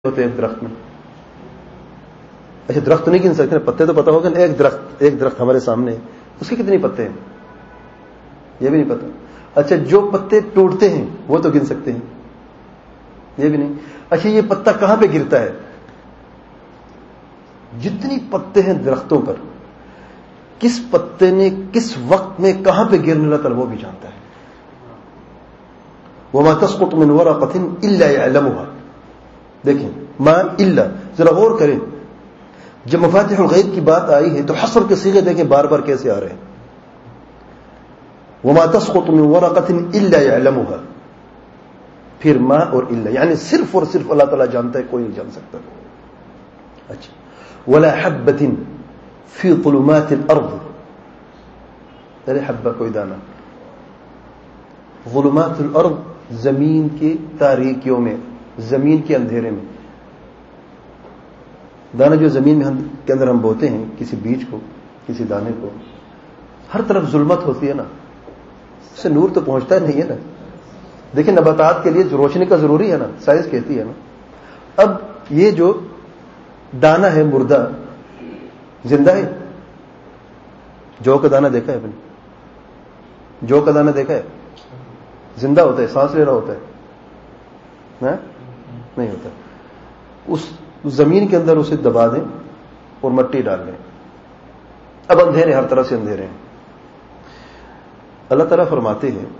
ہوتے ہیں درخت میں؟ اچھا درخت تو نہیں گن سکتے، پتے تو پتا ہوگا نا. ایک درخت ہمارے سامنے ہے، اس کے کتنے پتے ہیں یہ بھی نہیں پتا. اچھا جو پتے ٹوٹتے ہیں وہ تو گن سکتے ہیں، یہ بھی نہیں. اچھا یہ پتا کہاں پہ گرتا ہے؟ جتنی پتے ہیں درختوں پر، کس پتے نے کس وقت میں کہاں پہ گرنے اللہ تعالیٰ وہ بھی جانتا ہے. وما تسقط من ورقة الا يعلمها. دیکھیں ما الا، ذرا غور کریں، جب مفاتیح الغیب کی بات آئی ہے تو حصر کے صیغے دیکھیں بار بار کیسے آ رہے ہیں. وما تسقط من ورقة الا يعلمها، پھر ما اور الا، یعنی صرف اور صرف اللہ تعالیٰ جانتا ہے، کوئی نہیں جان سکتا. اچھا ولا حبة في ظلمات الارض، ارے حبہ کوئی دانہ، ظلمات الارض زمین کی تاریکیوں میں، زمین کے اندھیرے میں. دانا جو زمین میں کے اندر ہم بوتے ہیں کسی بیج کو، کسی دانے کو، ہر طرف ظلمت ہوتی ہے نا، اس سے نور تو پہنچتا نہیں ہے نا. دیکھیں نباتات کے لیے روشنی کا ضروری ہے نا، سائنس کہتی ہے نا. اب یہ جو دانا ہے مردہ زندہ ہے. جو کا دانا دیکھا ہے اپنے؟ جو کا دانا دیکھا ہے؟ زندہ ہوتا ہے، سانس لے رہا ہوتا ہے؟ نہیں ہوتا. اس زمین کے اندر اسے دبا دیں اور مٹی ڈال دیں. اب اندھیرے، ہر طرف سے اندھیرے ہیں. اللہ تعالیٰ فرماتے ہیں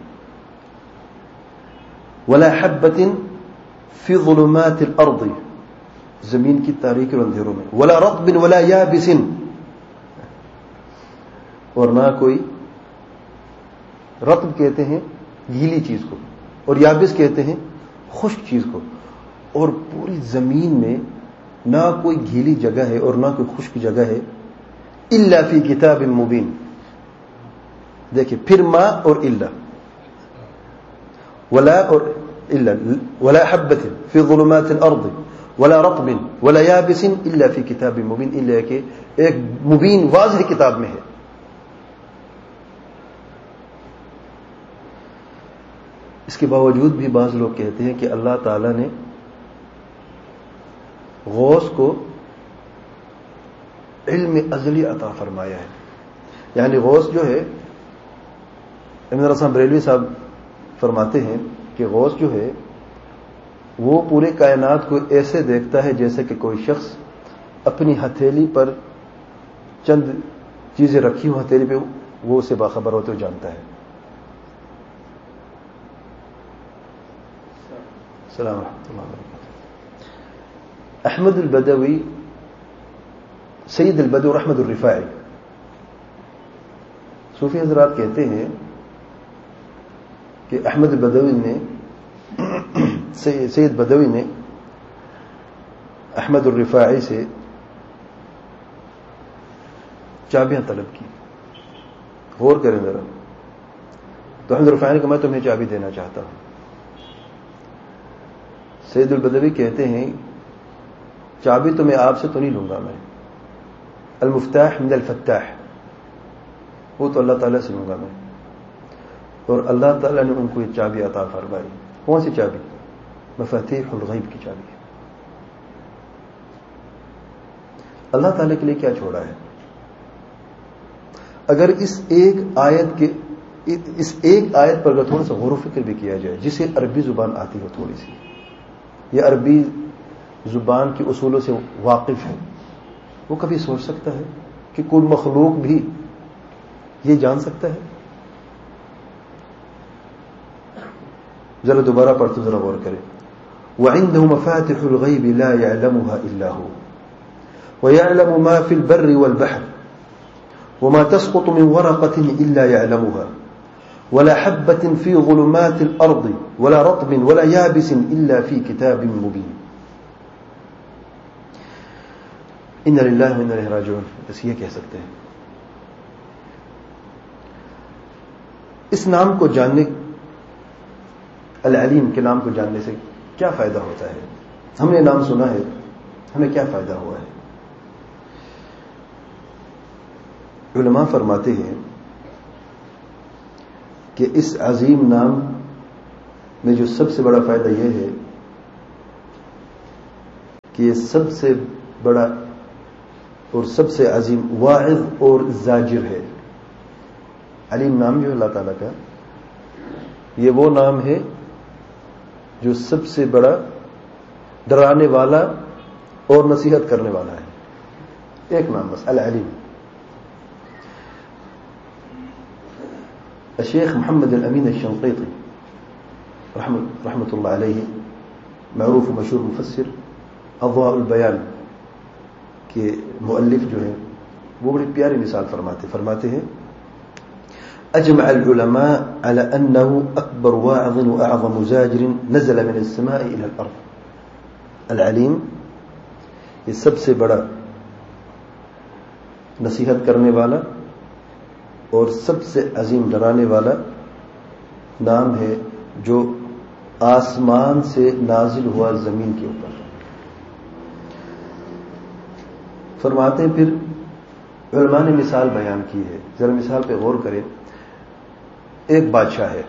ولا حبة في ظلمات الارض، زمین کی تاریکی اور اندھیروں میں، ولا رطب ولا یابس، اور نہ کوئی، رطب کہتے ہیں گیلی چیز کو اور یابس کہتے ہیں خشک چیز کو. اور پوری زمین میں نہ کوئی گیلی جگہ ہے اور نہ کوئی خشک جگہ ہے، الا فی کتاب مبین. دیکھیں پھر ما اور الا، ولا اور الا، ولا حبة فی ظلمات الارض ولا رطب ولا یابس الا فی کتاب مبین، الا کہ ایک مبین واضح کتاب میں ہے. اس کے باوجود بھی بعض لوگ کہتے ہیں کہ اللہ تعالیٰ نے غوث کو علم ازلی عطا فرمایا ہے. یعنی غوث جو ہے، امام رسول بریلوی صاحب فرماتے ہیں کہ غوث جو ہے وہ پورے کائنات کو ایسے دیکھتا ہے جیسے کہ کوئی شخص اپنی ہتھیلی پر چند چیزیں رکھی ہوں ہتھیلی پہ، وہ اسے باخبر ہوتے ہوئے جانتا ہے. السلام ورحمۃ اللہ وبرکاتہ. احمد البدوی، سید البدو احمد الرفاعی، صوفی حضرات کہتے ہیں کہ احمد البدوی نے، سید بدوی نے احمد الرفاعی سے چابیاں طلب کی. غور کریں ذرا. تو احمد الرفاعی نے کہا میں تمہیں چابی دینا چاہتا ہوں. سید البدوی کہتے ہیں چابی تو میں آپ سے تو نہیں لوں گا، میں المفتاح من الفتاح، وہ تو اللہ تعالیٰ سے لوں گا میں. اور اللہ تعالیٰ نے ان کو یہ چابی عطا فرمائی. کون سی چابی؟ مفاتیح الغیب کی چابی. اللہ تعالیٰ کے لیے کیا چھوڑا ہے؟ اگر اس ایک آیت پر اگر تھوڑا سا غور و فکر بھی کیا جائے، جسے عربی زبان آتی ہو تھوڑی سی، یہ عربی زبان کے اصولوں سے واقف ہے، وہ کبھی سوچ سکتا ہے کہ کوئی مخلوق بھی یہ جان سکتا ہے؟ ذرا دوبارہ پڑھتے ذرا غور کریں. وعنده مفاتح الغیب لا يعلمها الا هو ويعلم ما في البر والبحر وما تسقط من ورقة الا يعلمها ولا حبة في ظلمات الارض ولا رطب ولا يابس الا في كتاب مبين. ان للہ و انا الیہ راجعون. بس یہ کہہ سکتے ہیں. اس نام کو جاننے، العلیم کے نام کو جاننے سے کیا فائدہ ہوتا ہے؟ ہم نے نام سنا ہے، ہمیں کیا فائدہ ہوا ہے؟ علماء فرماتے ہیں کہ اس عظیم نام میں جو سب سے بڑا فائدہ یہ ہے کہ یہ سب سے بڑا اور سب سے عظیم واعظ اور زاجر ہے. علیم نام جو ہے اللہ تعالیٰ کا، یہ وہ نام ہے جو سب سے بڑا ڈرانے والا اور نصیحت کرنے والا ہے. ایک نام بس، العلیم. الشیخ محمد الامین الشنقیطی رحمۃ اللہ علیہ، معروف و مشہور مفسر، اضواء البیان کے مؤلف جو ہیں، وہ بڑی پیاری مثال فرماتے ہیں اجمع العلماء على انه اکبر واعظ واعظم زاجر نزل من السماء الى الارض. العلیم یہ سب سے بڑا نصیحت کرنے والا اور سب سے عظیم ڈرانے والا نام ہے جو آسمان سے نازل ہوا زمین کے اوپر. فرماتے ہیں پھر علماء نے مثال بیان کی ہے، ذرا مثال پہ غور کریں. ایک بادشاہ ہے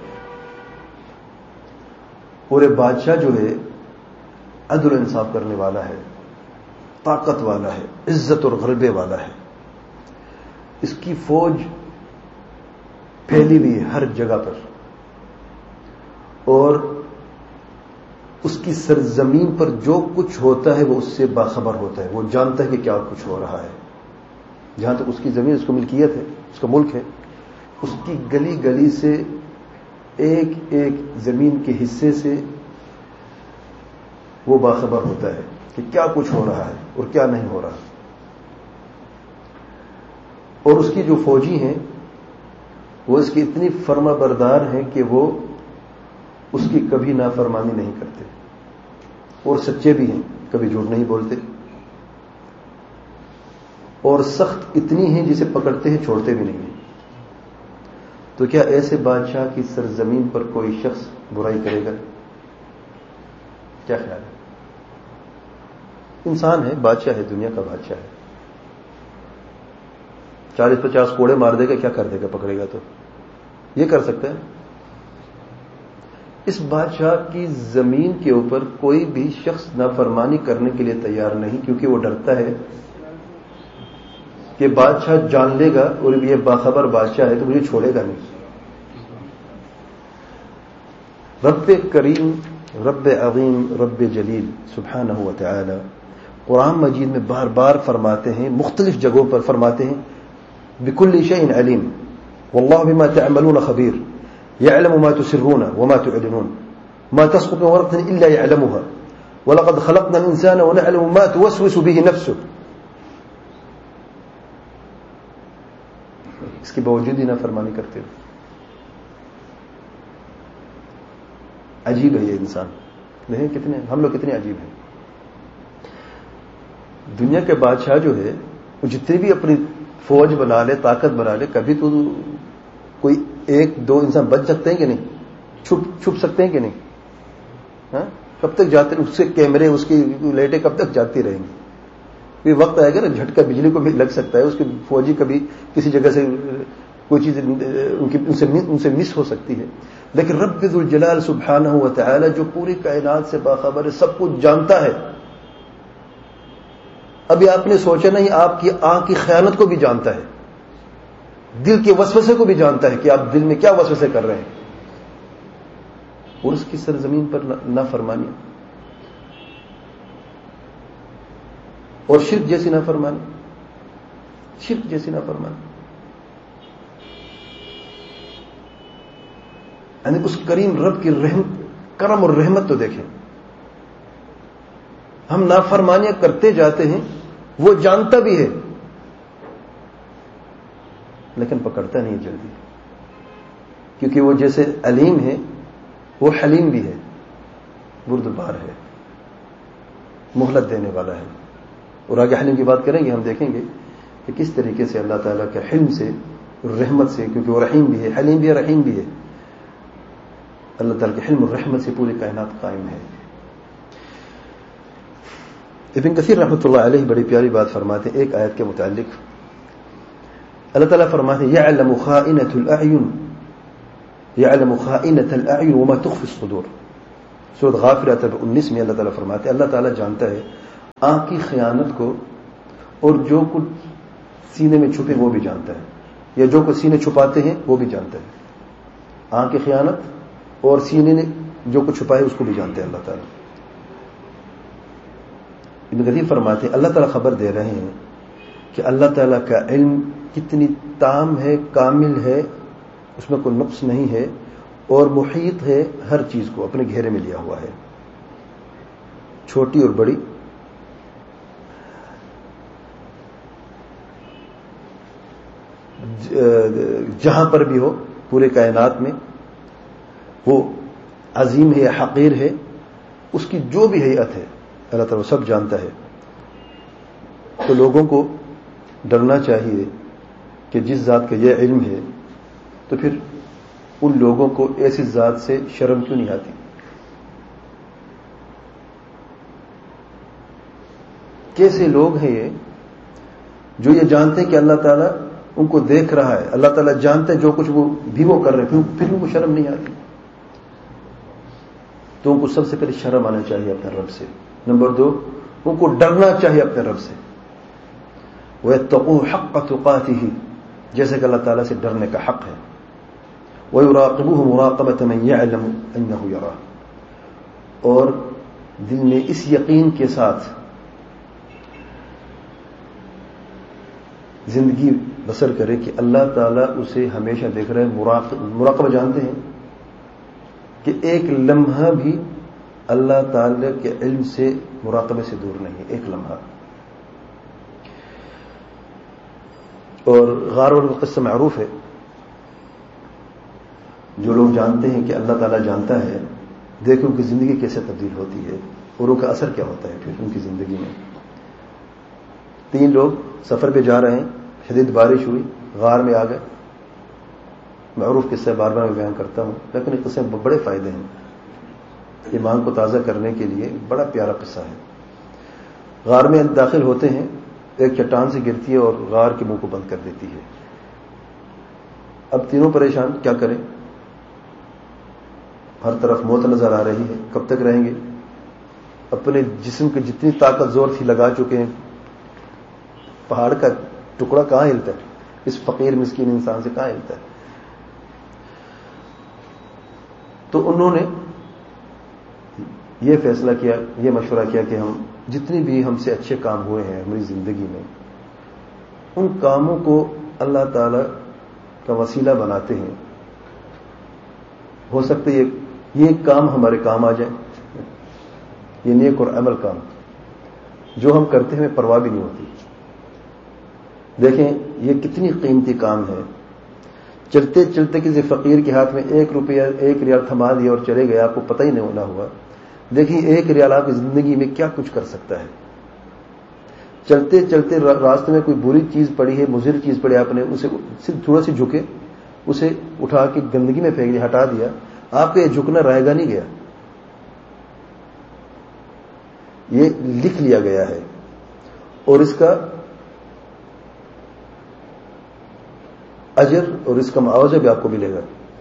اور ایک بادشاہ جو ہے عدل و انصاف کرنے والا ہے، طاقت والا ہے، عزت اور غلبے والا ہے. اس کی فوج پھیلی ہوئی ہے ہر جگہ پر، اور اس کی سرزمین پر جو کچھ ہوتا ہے وہ اس سے باخبر ہوتا ہے. وہ جانتا ہے کہ کیا کچھ ہو رہا ہے. جہاں تک اس کی زمین، اس کو ملکیت ہے، اس کا ملک ہے، اس کی گلی گلی سے، ایک ایک زمین کے حصے سے وہ باخبر ہوتا ہے کہ کیا کچھ ہو رہا ہے اور کیا نہیں ہو رہا. اور اس کی جو فوجی ہیں وہ اس کی اتنی فرما بردار ہیں کہ وہ اس کی کبھی نافرمانی نہیں کرتے، اور سچے بھی ہیں، کبھی جھوٹ نہیں بولتے، اور سخت اتنی ہیں جسے پکڑتے ہیں چھوڑتے بھی نہیں ہیں. تو کیا ایسے بادشاہ کی سرزمین پر کوئی شخص برائی کرے گا؟ کیا خیال ہے؟ انسان ہے، بادشاہ ہے، دنیا کا بادشاہ ہے. 40-50 کوڑے مار دے گا، کیا کر دے گا؟ پکڑے گا تو یہ کر سکتا ہے. اس بادشاہ کی زمین کے اوپر کوئی بھی شخص نافرمانی کرنے کے لیے تیار نہیں، کیونکہ وہ ڈرتا ہے کہ بادشاہ جان لے گا اور یہ باخبر بادشاہ ہے تو مجھے چھوڑے گا نہیں. رب کریم، رب عظیم، رب جلیل سبحانہ و تعالی قرآن مجید میں بار بار فرماتے ہیں، مختلف جگہوں پر فرماتے ہیں بكل شيء علیم، واللہ بما تعملون خبیر، يعلم ما تسرون وما تعلنون، ما تسقط من ورقة إلا يعلمها، ولقد خلقنا الإنسان ونعلم ما توسوس به نفسه. اس کے باوجود ہی نافرمانی کرتے ہو. عجیب ہے یہ انسان. دیکھیں کتنے ہم لوگ کتنے عجیب ہیں. دنیا کے بادشاہ جو ہے وہ جتنی بھی اپنی فوج بنا لے، طاقت بنا لے، کبھی تو کوئی 1-2 انسان بچ سکتے ہیں کہ نہیں؟ چھپ سکتے ہیں کہ نہیں؟ ہاں، کب تک جاتے ہیں؟ اس کے کیمرے، اس کی لائٹیں کب تک جاتی رہیں گی؟ یہ وقت آئے گا نا، جھٹکا بجلی کو بھی لگ سکتا ہے. اس کی فوجی کبھی کسی جگہ سے کوئی چیز ان سے مس ہو سکتی ہے. لیکن رب ذو الجلال سبحانہ و تعالی جو پوری کائنات سے باخبر ہے، سب کچھ جانتا ہے. ابھی آپ نے سوچا نہیں، آپ کی آنکھ کی خیانت کو بھی جانتا ہے، دل کے وسوسے کو بھی جانتا ہے کہ آپ دل میں کیا وسوسے کر رہے ہیں. اور اس کی سرزمین پر نافرمانی اور شرک جیسی نافرمانی، شرک جیسی نافرمانی. یعنی اس کریم رب کی کرم اور رحمت تو دیکھیں. ہم نافرمانیاں کرتے جاتے ہیں، وہ جانتا بھی ہے لیکن پکڑتا نہیں جلدی، کیونکہ وہ جیسے علیم ہے وہ حلیم بھی ہے، بردبار ہے، مہلت دینے والا ہے. اور آگے حلیم کی بات کریں گے، ہم دیکھیں گے کہ کس طریقے سے اللہ تعالیٰ کے حلم سے، رحمت سے، کیونکہ وہ رحیم بھی ہے، حلیم بھی ہے، رحیم بھی ہے. اللہ تعالیٰ کے حلم اور رحمت سے پوری کائنات قائم ہے. ابن کثیر رحمۃ اللہ علیہ بڑی پیاری بات فرماتے ہیں ایک آیت کے متعلق. اللہ تعالیٰ فرماتے ہیں يعلم خائنة الأعين وما تخفي الصدور. سورۃ غافر 19 میں اللہ تعالیٰ فرماتے ہیں اللہ تعالیٰ جانتا ہے آنکھ کی خیانت کو اور جو کچھ سینے میں چھپے وہ بھی جانتا ہے، یا جو کچھ سینے چھپاتے ہیں وہ بھی جانتا ہے۔ آنکھ کی خیانت اور سینے نے جو کچھ چھپائے اس کو بھی جانتے ہیں اللہ تعالیٰ۔ ابن کثیر فرماتے ہیں اللہ تعالیٰ خبر دے رہے ہیں کہ اللہ تعالیٰ کا علم کتنی تام ہے، کامل ہے، اس میں کوئی نقص نہیں ہے، اور محیط ہے، ہر چیز کو اپنے گھیرے میں لیا ہوا ہے، چھوٹی اور بڑی۔ جہاں پر بھی ہو پورے کائنات میں، وہ عظیم ہے یا حقیر ہے، اس کی جو بھی ہیئت ہے اللہ تعالیٰ سب جانتا ہے۔ تو لوگوں کو ڈرنا چاہیے کہ جس ذات کا یہ علم ہے تو پھر ان لوگوں کو ایسی ذات سے شرم کیوں نہیں آتی؟ کیسے لوگ ہیں یہ جو یہ جانتے ہیں کہ اللہ تعالیٰ ان کو دیکھ رہا ہے، اللہ تعالیٰ جانتے ہیں جو کچھ وہ کر رہے ہیں، پھر ان کو شرم نہیں آتی؟ تو ان کو سب سے پہلے شرم آنا چاہیے اپنے رب سے۔ نمبر 2، ان کو ڈرنا چاہیے اپنے رب سے، وَيَتَّقُوهُ حَقَّ تُقَاتِهِ، جیسے کہ اللہ تعالیٰ سے ڈرنے کا حق ہے، وَيُرَاقِبُوهُ مُرَاقَبَةَ مَن يَعْلَمُ أَنَّهُ يَرَاهُ، اور دل میں اس یقین کے ساتھ زندگی بسر کرے کہ اللہ تعالیٰ اسے ہمیشہ دیکھ رہے ہیں۔ مراقبہ جانتے ہیں کہ ایک لمحہ بھی اللہ تعالیٰ کے علم سے، مراقبے سے دور نہیں ہے، ایک لمحہ۔ اور غار کا قصہ معروف ہے، جو لوگ جانتے ہیں کہ اللہ تعالیٰ جانتا ہے، دیکھو ان کی زندگی کیسے تبدیل ہوتی ہے اور ان کا اثر کیا ہوتا ہے پھر ان کی زندگی میں۔ 3 لوگ سفر پہ جا رہے ہیں، شدید بارش ہوئی، غار میں آ گئے۔ معروف قصہ بار بار میں بیان کرتا ہوں، لیکن یہ قصے بڑے فائدے ہیں، ایمان کو تازہ کرنے کے لیے بڑا پیارا قصہ ہے۔ غار میں داخل ہوتے ہیں، ایک چٹان سے گرتی ہے اور غار کے منہ کو بند کر دیتی ہے۔ اب تینوں پریشان، کیا کریں؟ ہر طرف موت نظر آ رہی ہے، کب تک رہیں گے؟ اپنے جسم کی جتنی طاقت زور تھی لگا چکے ہیں، پہاڑ کا ٹکڑا کہاں ہلتا ہے، اس فقیر مسکین انسان سے کہاں ہلتا ہے؟ تو انہوں نے یہ فیصلہ کیا، یہ مشورہ کیا کہ ہم جتنی بھی ہم سے اچھے کام ہوئے ہیں ہماری زندگی میں، ان کاموں کو اللہ تعالی کا وسیلہ بناتے ہیں، ہو سکتا ہے یہ کام ہمارے کام آ جائے، یہ نیک اور عمل کام جو ہم کرتے ہیں ہمیں پرواہ بھی نہیں ہوتی۔ دیکھیں یہ کتنی قیمتی کام ہے، چلتے چلتے کسی فقیر کے ہاتھ میں 1 روپیہ 1 ریال تھما دیا اور چلے گئے، آپ کو پتہ ہی نہیں نہ ہوا۔ دیکھیں 1 ریال آپ کی زندگی میں کیا کچھ کر سکتا ہے۔ چلتے چلتے راستے میں کوئی بری چیز پڑی ہے، مضر چیز پڑی، آپ نے اسے صرف تھوڑا سی جھکے، اسے اٹھا کے گندگی میں پھینک دیا، ہٹا دیا، آپ کا یہ جھکنا رائے گا نہیں گیا، یہ لکھ لیا گیا ہے، اور اس کا اجر اور اس کا معاوضہ بھی آپ کو ملے گا۔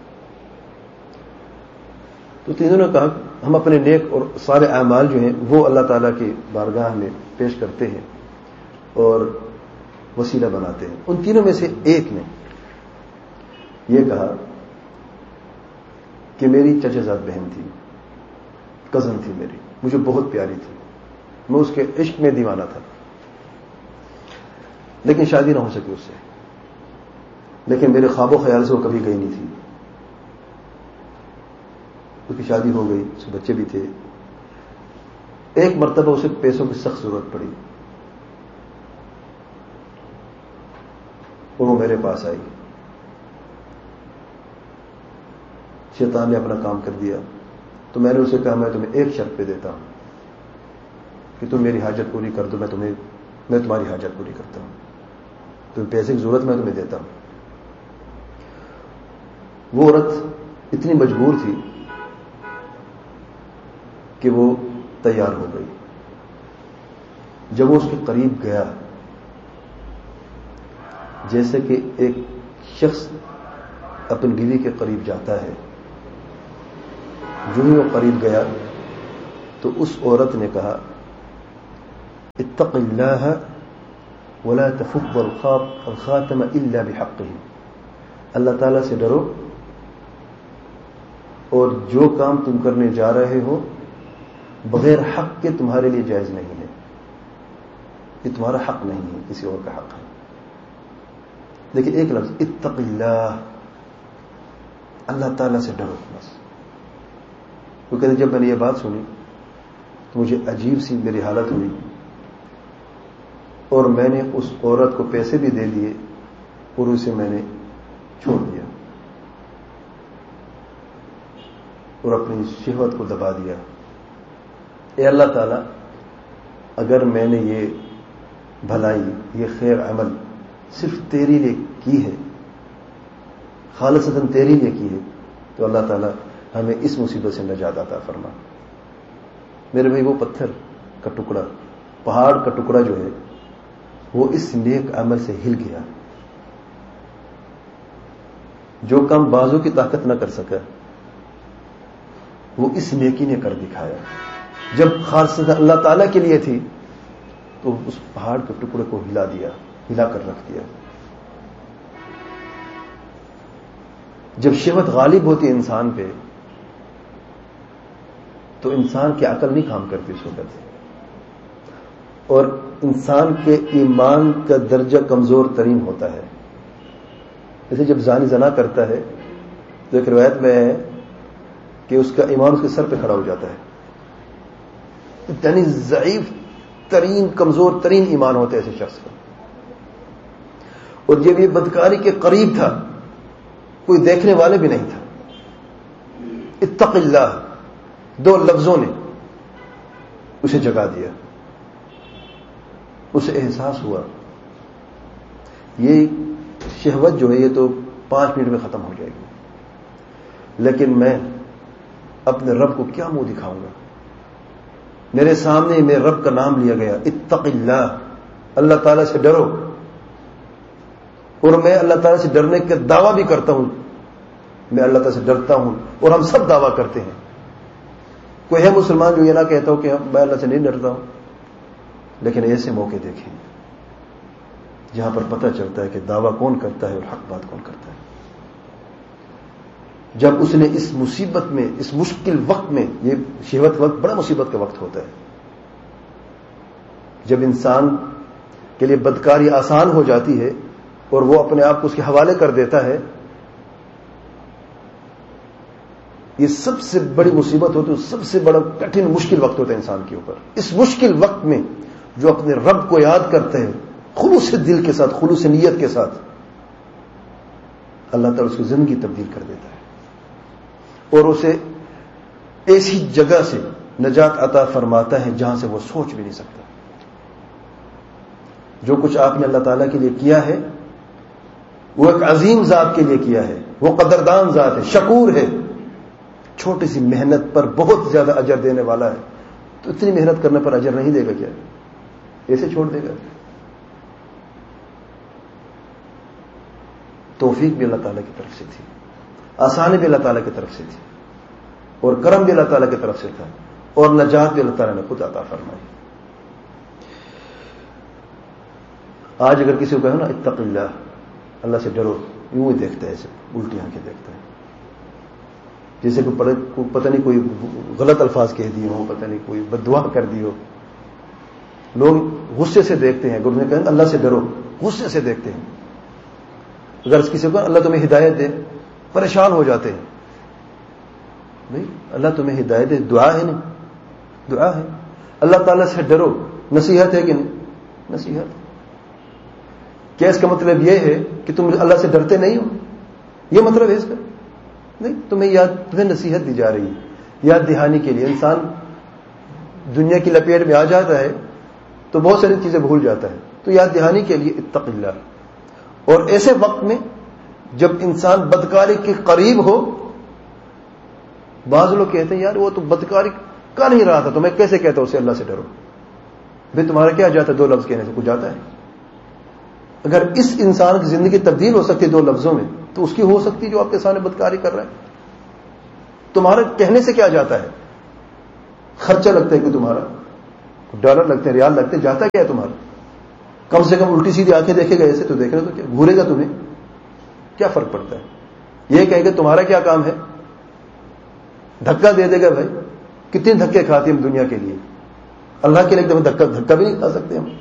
تو تینوں نے کہا ہم اپنے نیک اور سارے اعمال جو ہیں وہ اللہ تعالیٰ کی بارگاہ میں پیش کرتے ہیں اور وسیلہ بناتے ہیں۔ ان تینوں میں سے ایک نے یہ کہا کہ میری چچا زاد بہن تھی، کزن تھی میری، مجھے بہت پیاری تھی، میں اس کے عشق میں دیوانہ تھا، لیکن شادی نہ ہو سکی اس سے، لیکن میرے خواب و خیال سے وہ کبھی گئی نہیں تھی۔ اس کی شادی ہو گئی، اس کے بچے بھی تھے۔ ایک مرتبہ اسے پیسوں کی سخت ضرورت پڑی اور وہ میرے پاس آئی۔ شیطان نے اپنا کام کر دیا، تو میں نے اسے کہا میں تمہیں ایک شرط پہ دیتا ہوں کہ تم میری حاجت پوری کر دو، میں تمہاری حاجت پوری کرتا ہوں، تمہیں پیسے کی ضرورت میں تمہیں دیتا ہوں۔ وہ عورت اتنی مجبور تھی کہ وہ تیار ہو گئی۔ جب وہ اس کے قریب گیا، جیسے کہ ایک شخص اپنی بیوی کے قریب جاتا ہے، جو ہی وہ قریب گیا تو اس عورت نے کہا اتق اللہ ولا تفض الخاتم الا بحقه، اللہ تعالیٰ سے ڈرو اور جو کام تم کرنے جا رہے ہو بغیر حق کے تمہارے لیے جائز نہیں ہے، یہ تمہارا حق نہیں ہے، کسی اور کا حق ہے۔ دیکھیں ایک لفظ اتق اللہ، اللہ تعالیٰ سے ڈرو بس۔ وہ کہتے جب میں نے یہ بات سنی تو مجھے عجیب سی میری حالت ہوئی، اور میں نے اس عورت کو پیسے بھی دے دیے اور اسے میں نے چھوڑ دیا اور اپنی شہوت کو دبا دیا۔ اے اللہ تعالیٰ، اگر میں نے یہ بھلائی، یہ خیر عمل صرف تیرے لیے کی ہے، خالصتاً تیرے لیے کی ہے، تو اللہ تعالیٰ ہمیں اس مصیبت سے نجات عطا فرما۔ میرے بھائی وہ پتھر کا ٹکڑا، پہاڑ کا ٹکڑا جو ہے وہ اس نیک عمل سے ہل گیا۔ جو کام بازو کی طاقت نہ کر سکا وہ اس نیکی نے کر دکھایا۔ جب خالصتاً اللہ تعالیٰ کے لیے تھی تو اس پہاڑ کے ٹکڑے کو ہلا دیا، ہلا کر رکھ دیا۔ جب شہوت غالب ہوتی ہے انسان پہ تو انسان کی عقل نہیں کام کرتی اس وقت، اور انسان کے ایمان کا درجہ کمزور ترین ہوتا ہے۔ جیسے جب زانی زنا کرتا ہے تو ایک روایت میں ہے کہ اس کا ایمان اس کے سر پہ کھڑا ہو جاتا ہے، اتنی ضعیف ترین کمزور ترین ایمان ہوتا ہے ایسے شخص کا۔ اور جب یہ بدکاری کے قریب تھا کوئی دیکھنے والے بھی نہیں تھا، اتق اللہ دو لفظوں نے اسے جگا دیا، اسے احساس ہوا یہ شہوت جو ہے یہ تو 5 منٹ میں ختم ہو جائے گی، لیکن میں اپنے رب کو کیا منہ دکھاؤں گا؟ میرے سامنے میرے رب کا نام لیا گیا، اتق اللہ، اللہ تعالیٰ سے ڈرو، اور میں اللہ تعالیٰ سے ڈرنے کا دعویٰ بھی کرتا ہوں، میں اللہ تعالیٰ سے ڈرتا ہوں، اور ہم سب دعویٰ کرتے ہیں۔ کوئی ہے مسلمان جو یہ نہ کہتا ہو کہ میں اللہ سے نہیں ڈرتا ہوں، لیکن ایسے موقع دیکھیں جہاں پر پتہ چلتا ہے کہ دعویٰ کون کرتا ہے اور حق بات کون کرتا ہے۔ جب اس نے اس مصیبت میں، اس مشکل وقت میں، یہ شہوت وقت بڑا مصیبت کا وقت ہوتا ہے، جب انسان کے لیے بدکاری آسان ہو جاتی ہے اور وہ اپنے آپ کو اس کے حوالے کر دیتا ہے، یہ سب سے بڑی مصیبت ہوتی ہے، سب سے بڑا کٹھن مشکل وقت ہوتا ہے انسان کے اوپر۔ اس مشکل وقت میں جو اپنے رب کو یاد کرتے ہیں خلوص دل کے ساتھ، خلوص نیت کے ساتھ، اللہ تعالیٰ اس کی زندگی تبدیل کر دیتا ہے اور اسے ایسی جگہ سے نجات عطا فرماتا ہے جہاں سے وہ سوچ بھی نہیں سکتا۔ جو کچھ آپ نے اللہ تعالیٰ کے لیے کیا ہے وہ ایک عظیم ذات کے لیے کیا ہے، وہ قدردان ذات ہے، شکور ہے، چھوٹی سی محنت پر بہت زیادہ اجر دینے والا ہے، تو اتنی محنت کرنے پر اجر نہیں دے گا کیا؟ ایسے چھوڑ دے گا؟ توفیق بھی اللہ تعالیٰ کی طرف سے تھی، آسانی بھی اللہ تعالیٰ کی طرف سے تھی، اور کرم بھی اللہ تعالیٰ کی طرف سے تھا، اور نجات بھی اللہ تعالیٰ نے خود عطا فرمائی۔ آج اگر کسی کو کہو نا اتق اللہ، اللہ سے ڈرو، یوں ہی دیکھتا ہے، ایسے الٹی آنکھیں دیکھتا ہے، جیسے کہ پتہ نہیں کوئی غلط الفاظ کہہ دیے ہو، پتہ نہیں کوئی بددعا کر دی ہو۔ لوگ غصے سے دیکھتے ہیں، اگر انہیں کہیں اللہ سے ڈرو، غصے سے دیکھتے ہیں۔ اگر کسی کو اللہ تمہیں ہدایت دے، پریشان ہو جاتے ہیں۔ بھائی اللہ تمہیں ہدایت دے، دعا ہے، نہیں دعا ہے۔ اللہ تعالیٰ سے ڈرو، نصیحت ہے کہ نہیں؟ نصیحت۔ کیا اس کا مطلب یہ ہے کہ تم اللہ سے ڈرتے نہیں ہو؟ یہ مطلب ہے اس کا؟ نہیں، تمہیں نصیحت دی جا رہی ہے، یاد دہانی کے لیے۔ انسان دنیا کی لپیٹ میں آ جاتا ہے تو بہت ساری چیزیں بھول جاتا ہے، تو یاد دہانی کے لیے اتق اللہ۔ اور ایسے وقت میں جب انسان بدکاری کے قریب ہو، بعض لوگ کہتے ہیں یار وہ تو بدکاری کر نہیں رہا تھا تو میں کیسے کہتا ہوں اسے اللہ سے ڈرو؟ بھائی تمہارا کیا جاتا ہے 2 لفظ کہنے سے؟ کچھ جاتا ہے؟ اگر اس انسان کی زندگی تبدیل ہو سکتی ہے 2 لفظوں میں، تو اس کی ہو سکتی جو آپ کے سامنے بدکاری کر رہا ہے۔ تمہارے کہنے سے کیا جاتا ہے؟ خرچہ لگتا ہے کہ تمہارا ڈالر لگتے ہیں, ریال لگتے ہیں, جاتا کیا ہے تمہارا؟ کم سے کم الٹی سیدھی آنکھیں دیکھے گا ایسے تو دیکھ رہے تو کیا گھورے گا تمہیں؟ کیا فرق پڑتا ہے؟ یہ کہے گا تمہارا کیا کام ہے؟ دھکا دے دے گا. بھائی کتنے دھکے کھاتے ہیں ہم دنیا کے لیے, اللہ کے لیے ایک دفعہ دھکا بھی نہیں کھا سکتے ہم.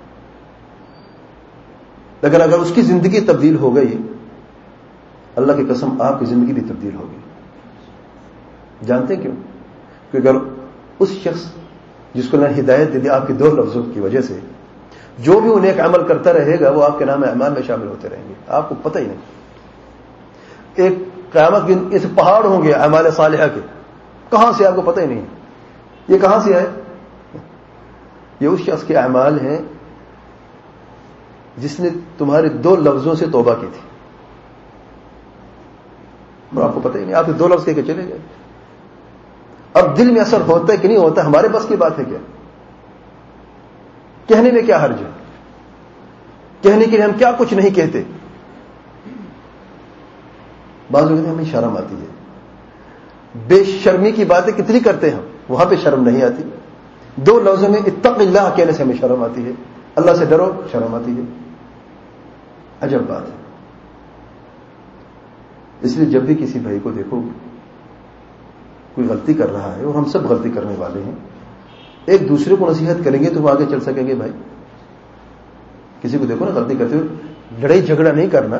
لیکن اگر اس کی زندگی تبدیل ہو گئی, اللہ کی قسم آپ کی زندگی بھی تبدیل ہوگی. جانتے کیوں؟ کہ اگر اس شخص جس کو اللہ نے ہدایت دے دی آپ کے 2 لفظوں کی وجہ سے, جو بھی انہیں ایک عمل کرتا رہے گا وہ آپ کے نام اعمال میں شامل ہوتے رہیں گے, آپ کو پتہ ہی نہیں. ایک قیامت کے اس پہاڑ ہوں گے اعمال صالحہ کے, کہاں سے آپ کو پتہ ہی نہیں. یہ کہاں سے آئے؟ یہ اس شخص کے اعمال ہیں جس نے تمہارے 2 لفظوں سے توبہ کی تھی, اور آپ کو پتہ ہی نہیں. آپ نے 2 لفظ کہہ کے چلے گئے. اب دل میں اثر ہوتا ہے کہ نہیں ہوتا, ہمارے بس کی بات ہے کیا؟ کہنے میں کیا حرج ہے؟ کہنے کے لیے ہم کیا کچھ نہیں کہتے. بعض لوگ ہمیں شرم آتی ہے, بے شرمی کی باتیں کتنی کرتے ہیں ہم, وہاں پہ شرم نہیں آتی. 2 لفظوں میں اتق اللہ کہنے سے ہمیں شرم آتی ہے, اللہ سے ڈرو شرم آتی ہے. عجب بات ہے. اس لیے جب بھی کسی بھائی کو دیکھو کوئی غلطی کر رہا ہے, اور ہم سب غلطی کرنے والے ہیں, ایک دوسرے کو نصیحت کریں گے تو وہ آگے چل سکیں گے. بھائی کسی کو دیکھو نا غلطی کرتے ہوئے, لڑائی جھگڑا نہیں کرنا.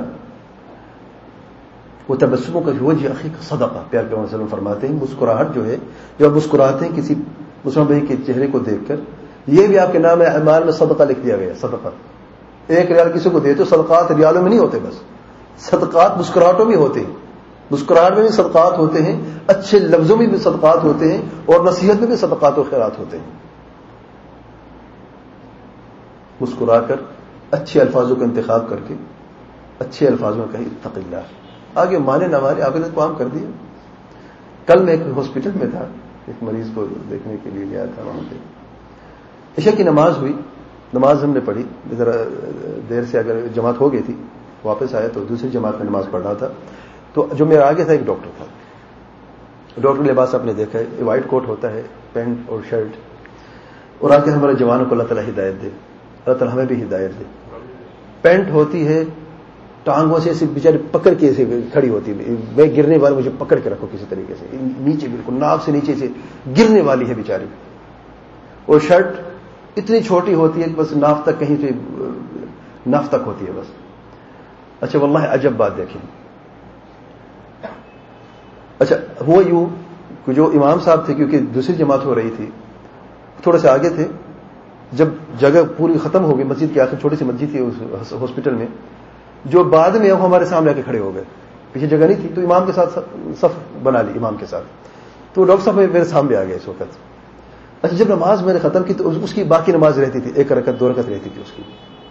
وہ تبسموں کا وجہ اخی کا صدقہ, پیار کے وسلم فرماتے ہیں مسکراہٹ جو ہے, جب آپ مسکراتے ہیں کسی مسلمان بھائی کے چہرے کو دیکھ کر, یہ بھی آپ کے نام اعمال میں صدقہ لکھ دیا گیا. صدقہ 1 ریال کسی کو دے تو صدقات ریالوں میں نہیں ہوتے, بس صدقات مسکراہٹوں میں ہوتے ہیں. مسکراہٹ میں بھی صدقات ہوتے ہیں, اچھے لفظوں میں بھی صدقات ہوتے ہیں, اور نصیحت میں بھی صدقات و خیرات ہوتے ہیں. مسکرا کر اچھے الفاظوں کا انتخاب کر کے اچھے الفاظوں کا اتق اللہ. آگے مانے نہ مانے آپ نے کام کر دیا. کل میں ایک ہاسپٹل میں تھا, ایک مریض کو دیکھنے کے لیے گیا تھا. وہاں پہ عشاء کی نماز ہوئی, نماز ہم نے پڑھی, ذرا دیر سے اگر جماعت ہو گئی تھی, واپس آیا تو دوسری جماعت میں نماز پڑھ رہا تھا. تو جو میرے آگے تھا ایک ڈاکٹر تھا. ڈاکٹر لباس آپ نے دیکھا ہے, وائٹ کوٹ ہوتا ہے, پینٹ اور شرٹ, اور آ کے ہمارے جوانوں کو اللہ تعالیٰ ہدایت دے, اللہ تعالیٰ ہمیں بھی ہدایت دے. پینٹ ہوتی ہے ٹانگوں سے بیچارے پکڑ کے ایسے کھڑی ہوتی ہے, میں گرنے والے مجھے پکڑ کے رکھو کسی طریقے سے, نیچے بالکل ناک سے نیچے سے گرنے والی ہے بیچاری. اور شرٹ اتنی چھوٹی ہوتی ہے بس ناف تک, کہیں سے ناف تک ہوتی ہے بس. اچھا واللہ عجب بات دیکھیں. اچھا ہوا یوں کہ جو امام صاحب تھے, کیونکہ دوسری جماعت ہو رہی تھی, تھوڑے سے آگے تھے. جب جگہ پوری ختم ہو گئی, مسجد کی آخر چھوٹی سی مسجد تھی اس ہاسپٹل میں, جو بعد میں وہ ہمارے سامنے آ کے کھڑے ہو گئے. پیچھے جگہ نہیں تھی تو امام کے ساتھ صف بنا لی امام کے ساتھ. تو ڈاکٹر صاحب میرے سامنے آ گئے اس وقت. اچھا جب نماز میں نے ختم کی تو اس کی باقی نماز رہتی تھی, 1 رکعت 2 رکعت رہتی تھی اس کی.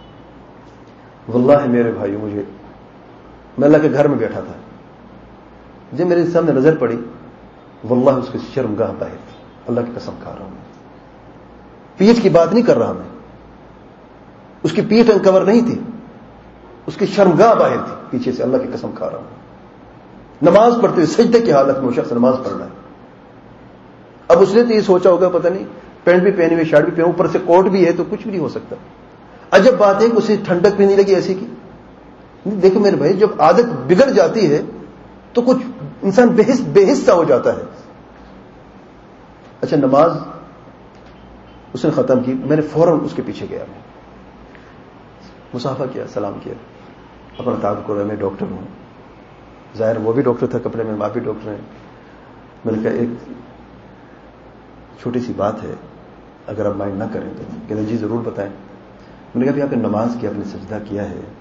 واللہ میرے بھائی مجھے, میں اللہ کے گھر میں بیٹھا تھا, جب میرے سامنے نظر پڑی واللہ اس کی شرمگاہ باہر تھی. اللہ کی قسم کھا رہا ہوں, پیٹھ کی بات نہیں کر رہا میں, اس کی پیٹھ انکور نہیں تھی, اس کی شرمگاہ باہر تھی پیچھے سے. اللہ کی قسم کھا رہا ہوں, نماز پڑھتے ہوئے سجدے کی حالت میں وہ شخص نماز پڑھ رہا ہے. اب اس نے تو یہ سوچا ہوگا پتہ نہیں پینٹ بھی پہنی ہوئی, شرٹ بھی پہنی, اوپر سے کوٹ بھی ہے, تو کچھ بھی نہیں ہو سکتا. عجب بات ہے کہ اسے ٹھنڈک بھی نہیں لگی ایسی کی. دیکھو میرے بھائی, جب عادت بگڑ جاتی ہے تو کچھ انسان بے حصہ ہو جاتا ہے. اچھا نماز اس نے ختم کی, میں نے فوراً اس کے پیچھے گیا, میں مصافحہ کیا, سلام کیا, اپنا تعارف کرا, میں ڈاکٹر ہوں. ظاہر وہ بھی ڈاکٹر تھا کپڑے میں, آپ بھی ڈاکٹر ہیں. میں نے کہا ایک چھوٹی سی بات ہے, اگر آپ مائنڈ نہ کریں تو. کہتے جی ضرور بتائیں. میں نے کہا آپ نے نماز کی, آپ نے سجدہ کیا ہے,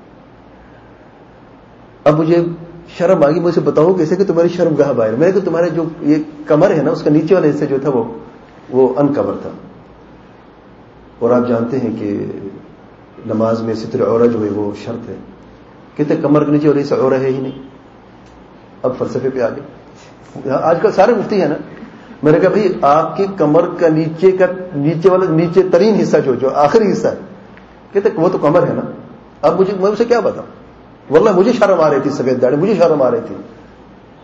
اب مجھے شرم آ گئی, مجھے بتاؤ کیسے کہ تمہاری شرمگاہ باہر. میں نے کہا تمہارے جو یہ کمر ہے نا, اس کا نیچے والا حصہ جو تھا وہ انکور تھا, اور آپ جانتے ہیں کہ نماز میں ستر عورت جو ہے وہ شرط ہے. کہتے کمر کے نیچے والے حصہ عورت ہے ہی نہیں. اب فلسفے پہ آ گئے, آج کل سارے مفتی ہیں نا. میں نے کہا بھائی آپ کی کمر کا نیچے والا نیچے ترین حصہ جو آخری حصہ ہے, کہتے وہ تو کمر ہے نا. اب میں اسے کیا بتاؤں, واللہ مجھے شرم آ رہی تھی, سفید داڑھی مجھے شرم آ رہی تھی.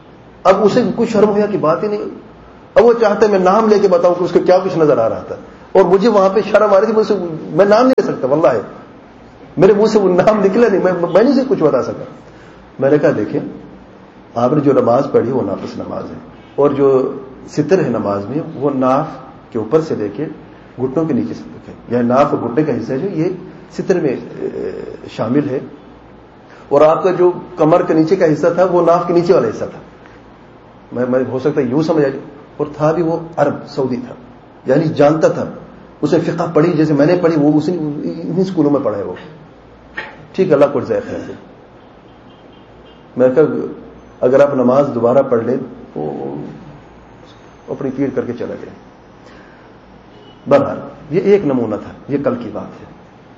اب اسے کچھ شرم ہوا کی بات ہی نہیں. اب وہ چاہتا ہے میں نام لے کے بتاؤں کہ اس کو کیا کچھ نظر آ رہا تھا. اور مجھے وہاں پہ شرم آ رہی تھی, مجھ سے میں نام نہیں لے سکتا, واللہ میرے منہ سے وہ نام نکلا نہیں, میں نہیں سے کچھ بتا سکا. میں نے کہا دیکھیں آپ نے جو نماز پڑھی وہ ناقص نماز ہے, اور جو ستر ہے نماز میں وہ ناف کے اوپر سے لے کے گھٹنوں کے نیچے سے تک ہے, یعنی ناف اور گھٹنے کا حصہ جو یہ ستر میں شامل ہے, اور آپ کا جو کمر کے نیچے کا حصہ تھا وہ ناف کے نیچے والا حصہ تھا. میں ہو سکتا ہے یوں سمجھ آ جائے, اور تھا بھی وہ عرب سعودی تھا, یعنی جانتا تھا, اسے فقہ پڑھی جیسے میں نے پڑھی, وہ انہیں اسکولوں میں پڑھا ہے وہ. ٹھیک, اللہ کو جزائے خیر سے. میں کہا اگر آپ نماز دوبارہ پڑھ لیں تو اپنی پیڑ کر کے چلا گیا. بہرحال یہ ایک نمونہ تھا, یہ کل کی بات ہے.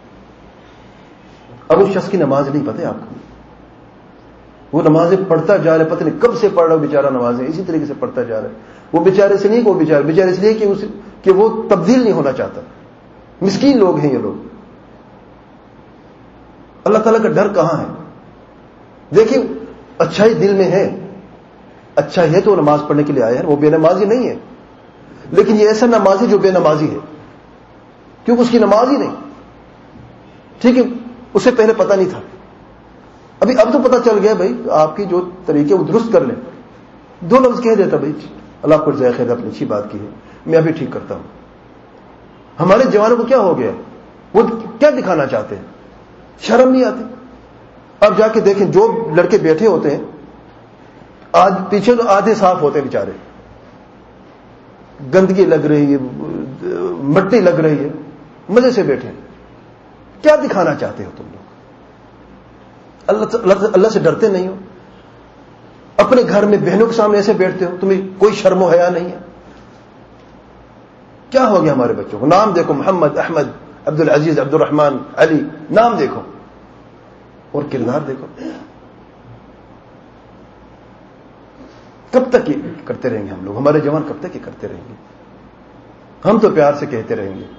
اب اس شخص کی نماز نہیں پتہ آپ کو, وہ نمازیں پڑھتا جا رہا ہے, پتہ نہیں کب سے پڑھ رہا ہے بیچارہ نمازیں, اسی طریقے سے پڑھتا جا رہا ہے. وہ بیچارے سے نہیں کہ وہ بیچارے اس لیے کہ وہ تبدیل نہیں ہونا چاہتا. مسکین لوگ ہیں یہ لوگ. اللہ تعالیٰ کا ڈر کہاں ہے؟ دیکھیں اچھائی دل میں ہے, اچھا ہے تو نماز پڑھنے کے لیے آیا ہے, وہ بے نمازی نہیں ہے. لیکن یہ ایسا نمازی جو بے نمازی ہے, کیونکہ اس کی نماز ہی نہیں. ٹھیک ہے, اسے پہلے پتہ نہیں تھا, اب تو پتہ چل گیا بھائی آپ کی جو طریقے وہ درست کر لیں. 2 لفظ کہہ دیتا بھائی اللہ کو جزائے خیر, اپنی اچھی بات کی ہے, میں ابھی ٹھیک کرتا ہوں. ہمارے جوانوں کو کیا ہو گیا, وہ کیا دکھانا چاہتے ہیں, شرم نہیں آتی. اب جا کے دیکھیں جو لڑکے بیٹھے ہوتے ہیں آج پیچھے تو آدھے صاف ہوتے ہیں بیچارے, گندگی لگ رہی ہے, مٹی لگ رہی ہے, مزے سے بیٹھے. کیا دکھانا چاہتے ہو تم لوگ؟ اللہ سے ڈرتے نہیں ہو؟ اپنے گھر میں بہنوں کے سامنے ایسے بیٹھتے ہو, تمہیں کوئی شرم و حیا نہیں ہے؟ کیا ہو گیا ہمارے بچوں کو؟ نام دیکھو, محمد, احمد, عبد العزیز, عبد الرحمان, علی, نام دیکھو اور کردار دیکھو. کب تک یہ کرتے رہیں گے ہم لوگ؟ ہمارے جوان کب تک یہ کرتے رہیں گے؟ ہم تو پیار سے کہتے رہیں گے,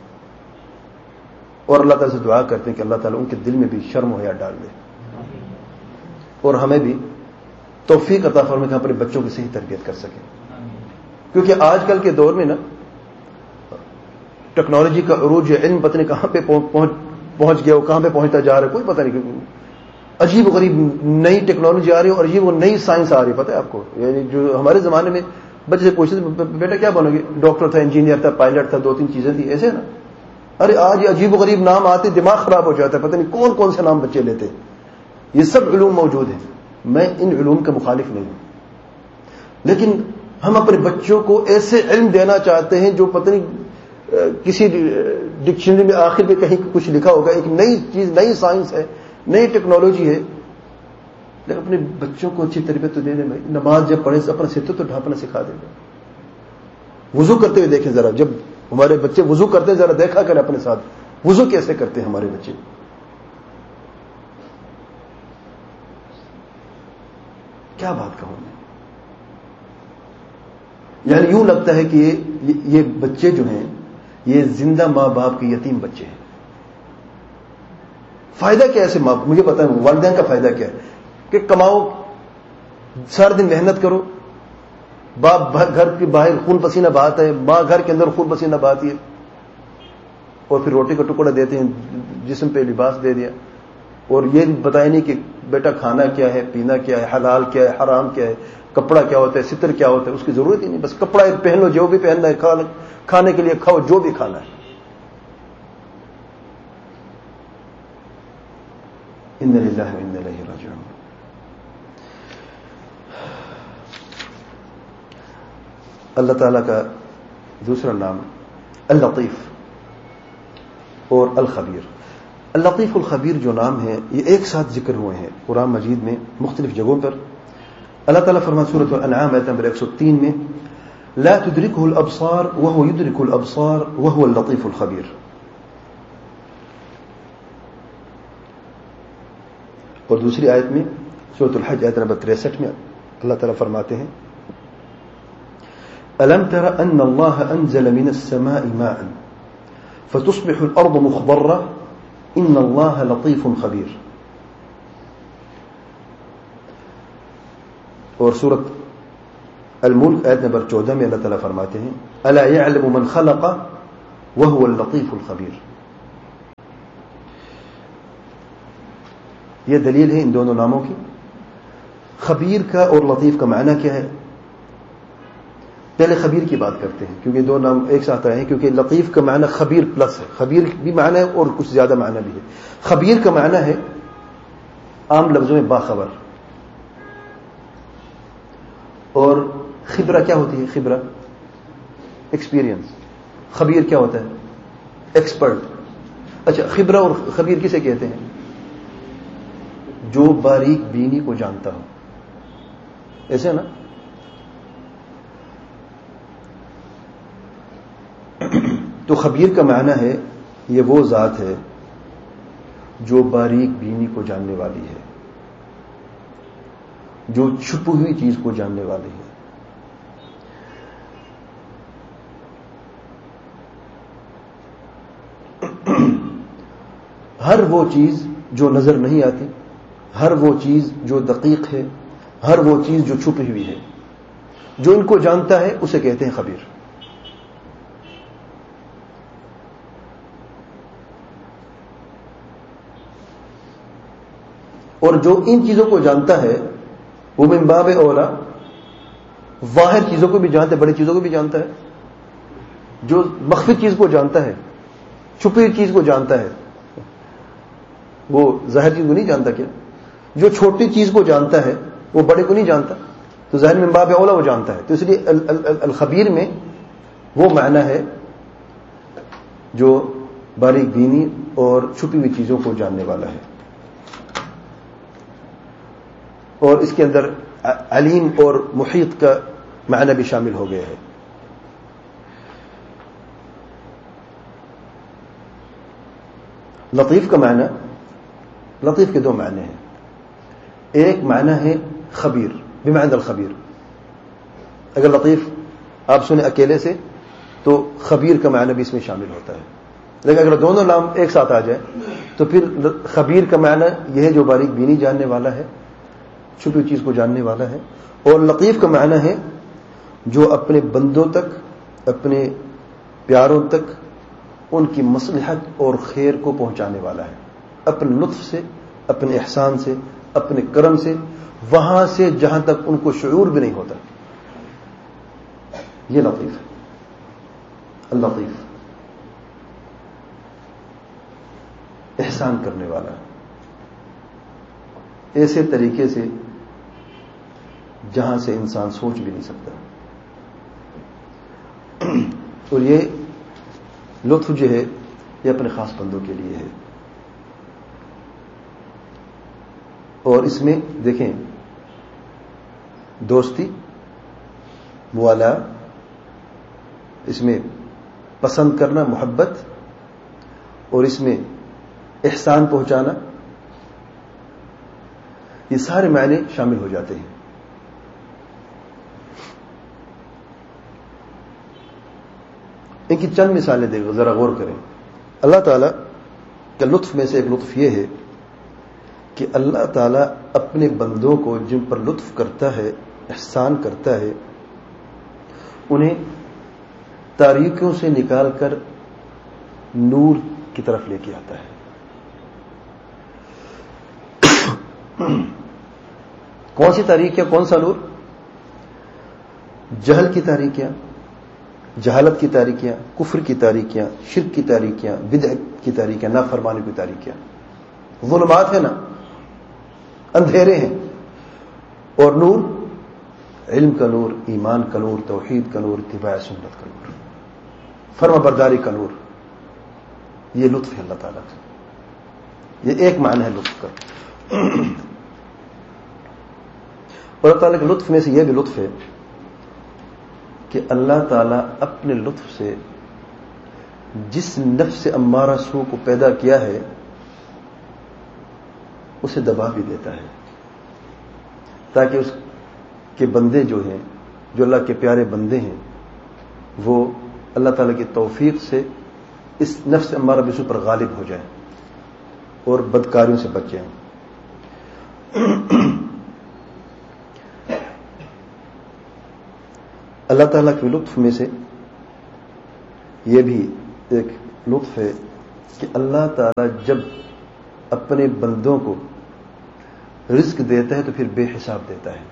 اور اللہ تعالیٰ سے دعا کرتے ہیں کہ اللہ تعالیٰ ان کے دل میں بھی شرم و حیا ڈال دے, اور ہمیں بھی توفیق عطا فرمائے کہ اپنے بچوں کی صحیح تربیت کر سکیں. کیونکہ آج کل کے دور میں نا ٹیکنالوجی کا عروج, علم پتہ نہیں کہاں پہ پہنچ گیا, وہ کہاں پہ پہنچتا جا رہا ہے کوئی پتہ نہیں. عجیب و غریب نئی ٹیکنالوجی آ رہی ہے اور عجیب و نئی سائنس آ رہی ہے, پتہ ہے آپ کو. یعنی جو ہمارے زمانے میں بچے سے پوچھتے تھے بیٹا کیا بنو گے, ڈاکٹر تھا, انجینئر تھا, پائلٹ تھا, 2-3 چیزیں تھی, ایسے نا. ارے آج یہ عجیب و غریب نام آتے دماغ خراب ہو جاتا ہے, پتہ نہیں کون کون سے نام بچے لیتے. یہ سب علوم موجود ہیں, میں ان علوم کا مخالف نہیں ہوں, لیکن ہم اپنے بچوں کو ایسے علم دینا چاہتے ہیں جو پتہ نہیں کسی ڈکشنری میں آخر میں کہیں کچھ لکھا ہوگا, ایک نئی چیز, نئی سائنس ہے, نئی ٹیکنالوجی ہے. لیکن اپنے بچوں کو اچھی تربیت تو دے دیں بھائی. نماز جب پڑھیں اپنا سر تو ڈھانپنا سکھا دیں. وضو کرتے ہوئے دیکھیں ذرا, جب ہمارے بچے وضو کرتے ہیں ذرا دیکھا کریں اپنے ساتھ وضو کیسے کرتے ہیں ہمارے بچے. کیا بات کہوں میں, یعنی یوں لگتا ہے کہ یہ بچے جو ہیں یہ زندہ ماں باپ کے یتیم بچے ہیں. فائدہ کیا ہے ایسے ماں, مجھے پتا ہے والدین کا فائدہ کیا ہے کہ کماؤ, سارے دن محنت کرو, باپ گھر کے باہر خون پسینہ بہاتا ہے, ماں گھر کے اندر خون پسینہ بہاتی ہے, اور پھر روٹی کا ٹکڑا دیتے ہیں, جسم پہ لباس دے دیا, اور یہ بتایا نہیں کہ بیٹا کھانا کیا ہے, پینا کیا ہے, حلال کیا ہے, حرام کیا ہے, کپڑا کیا ہوتا ہے, ستر کیا ہوتا ہے, اس کی ضرورت ہی نہیں. بس کپڑا پہن لو, جو بھی پہننا ہے, کھانے کے لیے کھاؤ جو بھی کھانا ہے. انا للہ و انا الیہ راجعون. اللہ تعالیٰ کا دوسرا نام اللطیف اور الخبیر. اللطیف الخبیر جو نام ہے یہ ایک ساتھ ذکر ہوئے ہیں قرآن مجید میں مختلف جگہوں پر. اللہ تعالیٰ فرماتا سورۃ الانعام آیت نمبر 103 میں لا تدرکہ الابصار وهو يدرك الابصار وهو اللطیف الخبیر. اور دوسری آیت میں سورۃ الحج آیت نمبر 63 میں اللہ تعالیٰ فرماتے ہیں ألم تر أن الله أنزل من السماء ماء فتصبح الأرض مخضرة إن الله لطيف خبير. اور سورۃ الملک آیت نمبر 14 میں اللہ تعالیٰ فرماتے ہیں ألا يعلم من خلق وهو اللطیف الخبیر. یہ دلیل ہے ان دونوں ناموں کی. خبیر کا اور لطیف کا معنی کیا ہے؟ پہلے خبیر کی بات کرتے ہیں کیونکہ دو نام ایک ساتھ آئے ہیں، کیونکہ لطیف کا معنی خبیر پلس ہے. خبیر بھی معنی ہے اور کچھ زیادہ معنی بھی ہے. خبیر کا معنی ہے عام لفظوں میں باخبر. اور خبرہ کیا ہوتی ہے؟ خبرہ ایکسپیرینس. خبیر کیا ہوتا ہے؟ ایکسپرٹ. اچھا، خبرہ اور خبیر کسے کہتے ہیں؟ جو باریک بینی کو جانتا ہو. ایسے نا؟ تو خبیر کا معنی ہے یہ وہ ذات ہے جو باریک بینی کو جاننے والی ہے، جو چھپی ہوئی چیز کو جاننے والی ہے. ہر وہ چیز جو نظر نہیں آتی، ہر وہ چیز جو دقیق ہے، ہر وہ چیز جو چھپی ہوئی ہے، جو ان کو جانتا ہے اسے کہتے ہیں خبیر. اور جو ان چیزوں کو جانتا ہے وہ من باب اولا ظاہر چیزوں کو بھی جانتا ہے، بڑی چیزوں کو بھی جانتا ہے. جو مخفی چیز کو جانتا ہے، چھپی ہوئی چیز کو جانتا ہے، وہ ظاہر چیز کو نہیں جانتا. کیا جو چھوٹی چیز کو جانتا ہے وہ بڑے کو نہیں جانتا، تو ظاہر من باب اولا وہ جانتا ہے. تو اس لیے الخبیر میں وہ معنی ہے جو باریک بینی اور چھپی ہوئی چیزوں کو جاننے والا ہے. اور اس کے اندر علیم اور محیط کا معنی بھی شامل ہو گیا ہے. لطیف کا معنی، لطیف کے دو معنی ہیں. ایک معنی ہے خبیر بمعنی الخبیر. اگر لطیف آپ سنیں اکیلے سے تو خبیر کا معنی بھی اس میں شامل ہوتا ہے. لیکن اگر دونوں نام ایک ساتھ آ جائے تو پھر خبیر کا معنی یہ ہے جو باریک بینی جاننے والا ہے، چھپی چیز کو جاننے والا ہے. اور لطیف کا معنی ہے جو اپنے بندوں تک، اپنے پیاروں تک ان کی مصلحت اور خیر کو پہنچانے والا ہے، اپنے لطف سے، اپنے احسان سے، اپنے کرم سے، وہاں سے جہاں تک ان کو شعور بھی نہیں ہوتا. یہ لطیف ہے. اللطیف احسان کرنے والا ہے، ایسے طریقے سے جہاں سے انسان سوچ بھی نہیں سکتا. اور یہ لطف جو ہے یہ اپنے خاص بندوں کے لیے ہے. اور اس میں دیکھیں دوستی، موالا، اس میں پسند کرنا، محبت، اور اس میں احسان پہنچانا، یہ سارے معنی شامل ہو جاتے ہیں. ان کی چند مثالیں دے ذرا غور کریں. اللہ تعالیٰ کا لطف میں سے ایک لطف یہ ہے کہ اللہ تعالیٰ اپنے بندوں کو جن پر لطف کرتا ہے، احسان کرتا ہے، انہیں تاریکیوں سے نکال کر نور کی طرف لے کے آتا ہے. کون سی تاریکیاں، کون سا نور؟ جہل کی تاریکیاں، جہالت کی تاریکیاں، کفر کی تاریکیاں، شرک کی تاریکیاں، بدعت کی تاریکیاں، نافرمانی کی تاریکیاں. ظلمات ہے نا، اندھیرے ہیں. اور نور، علم کا نور، ایمان کا نور، توحید کا نور، اتباع سنت کا نور، فرما برداری کا نور. یہ لطف ہے اللہ تعالیٰ کا. یہ ایک معنی ہے لطف کا. اور اللہ تعالیٰ کے لطف میں سے یہ بھی لطف ہے کہ اللہ تعالیٰ اپنے لطف سے جس نفس امارہ سو کو پیدا کیا ہے اسے دبا بھی دیتا ہے، تاکہ اس کے بندے جو ہیں، جو اللہ کے پیارے بندے ہیں، وہ اللہ تعالیٰ کی توفیق سے اس نفس امارہ بسو پر غالب ہو جائیں اور بدکاریوں سے بچ جائیں. اللہ تعالیٰ کے لطف میں سے یہ بھی ایک لطف ہے کہ اللہ تعالیٰ جب اپنے بندوں کو رزق دیتا ہے تو پھر بے حساب دیتا ہے.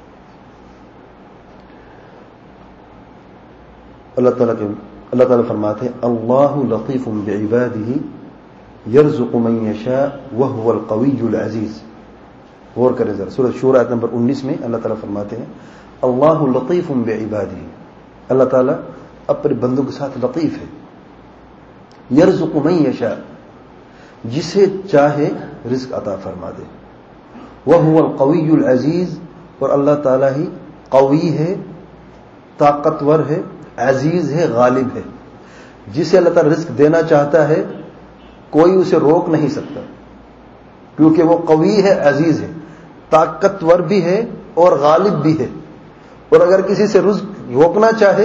اللہ تعالیٰ فرماتے ہیں اللہ لطیف بعبادہ یرزق من یشاء وہو القوی العزیز. غور کریں ذرا، سورۃ شورى آیت نمبر 19 میں اللہ تعالیٰ فرماتے ہیں اللہ لطیف بعبادہ، اللہ تعالیٰ اپنے بندوں کے ساتھ لطیف ہے. یرزق من یشاء، جسے چاہے رزق عطا فرما دے. وہو القوی العزیز، اور اللہ تعالیٰ ہی قوی ہے، طاقتور ہے، عزیز ہے، غالب ہے. جسے اللہ تعالیٰ رزق دینا چاہتا ہے کوئی اسے روک نہیں سکتا، کیونکہ وہ قوی ہے، عزیز ہے، طاقتور بھی ہے اور غالب بھی ہے. اور اگر کسی سے رزق روکنا چاہے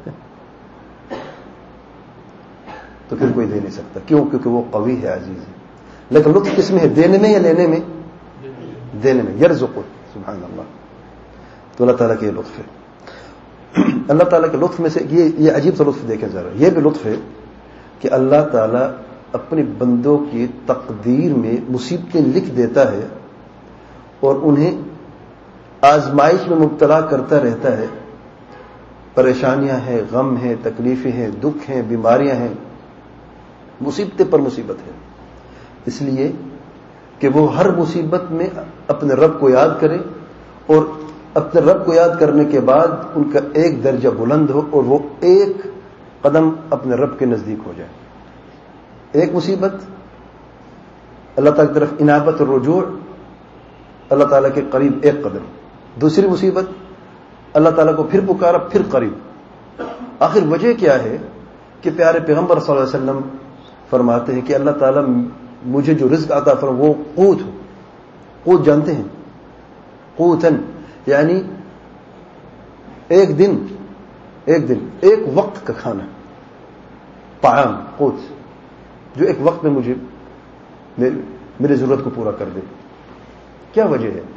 تو پھر کوئی دے نہیں سکتا. کیوں؟ کیونکہ وہ قوی ہے، عزیز ہے. لیکن لطف کس میں ہے؟ دینے میں یا لینے میں؟ دینے میں. یرزق، سبحان اللہ. تو اللہ تعالیٰ کے یہ لطف ہے. اللہ تعالیٰ کے لطف میں سے یہ عجیب سا لطف دیکھیں ذرا. یہ بھی لطف ہے کہ اللہ تعالیٰ اپنے بندوں کی تقدیر میں مصیبتیں لکھ دیتا ہے اور انہیں آزمائش میں مبتلا کرتا رہتا ہے. پریشانیاں ہیں، غم ہیں، تکلیفیں ہیں، دکھ ہیں، بیماریاں ہیں، مصیبتیں پر مصیبت ہے. اس لیے کہ وہ ہر مصیبت میں اپنے رب کو یاد کرے، اور اپنے رب کو یاد کرنے کے بعد ان کا ایک درجہ بلند ہو اور وہ ایک قدم اپنے رب کے نزدیک ہو جائے. ایک مصیبت اللہ تعالیٰ کی طرف انابت اور رجوع، اللہ تعالیٰ کے قریب ایک قدم. دوسری مصیبت اللہ تعالیٰ کو پھر پکارا، پھر قریب. آخر وجہ کیا ہے کہ پیارے پیغمبر صلی اللہ علیہ وسلم فرماتے ہیں کہ اللہ تعالیٰ مجھے جو رزق عطا فرما وہ قوت ہو. قوت جانتے ہیں؟ قوتن یعنی ایک دن ایک وقت کا کھانا، طعام، قوت، جو ایک وقت میں مجھے میری ضرورت کو پورا کر دے. کیا وجہ ہے؟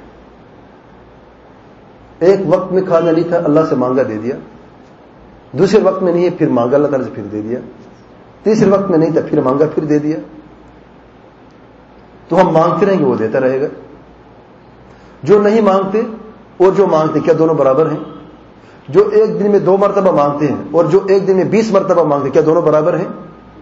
ایک وقت میں کھانا نہیں تھا، اللہ سے مانگا، دے دیا. دوسرے وقت میں نہیں ہے، پھر مانگا، اللہ تعالیٰ سے پھر دے دیا. تیسرے وقت میں نہیں تھا، پھر مانگا، پھر دے دیا. تو ہم مانگتے رہیں گے، وہ دیتا رہے گا. جو نہیں مانگتے اور جو مانگتے، کیا دونوں برابر ہیں؟ جو ایک دن میں 2 مرتبہ مانگتے ہیں اور جو ایک دن میں 20 مرتبہ مانگتے ہیں، کیا دونوں برابر ہیں؟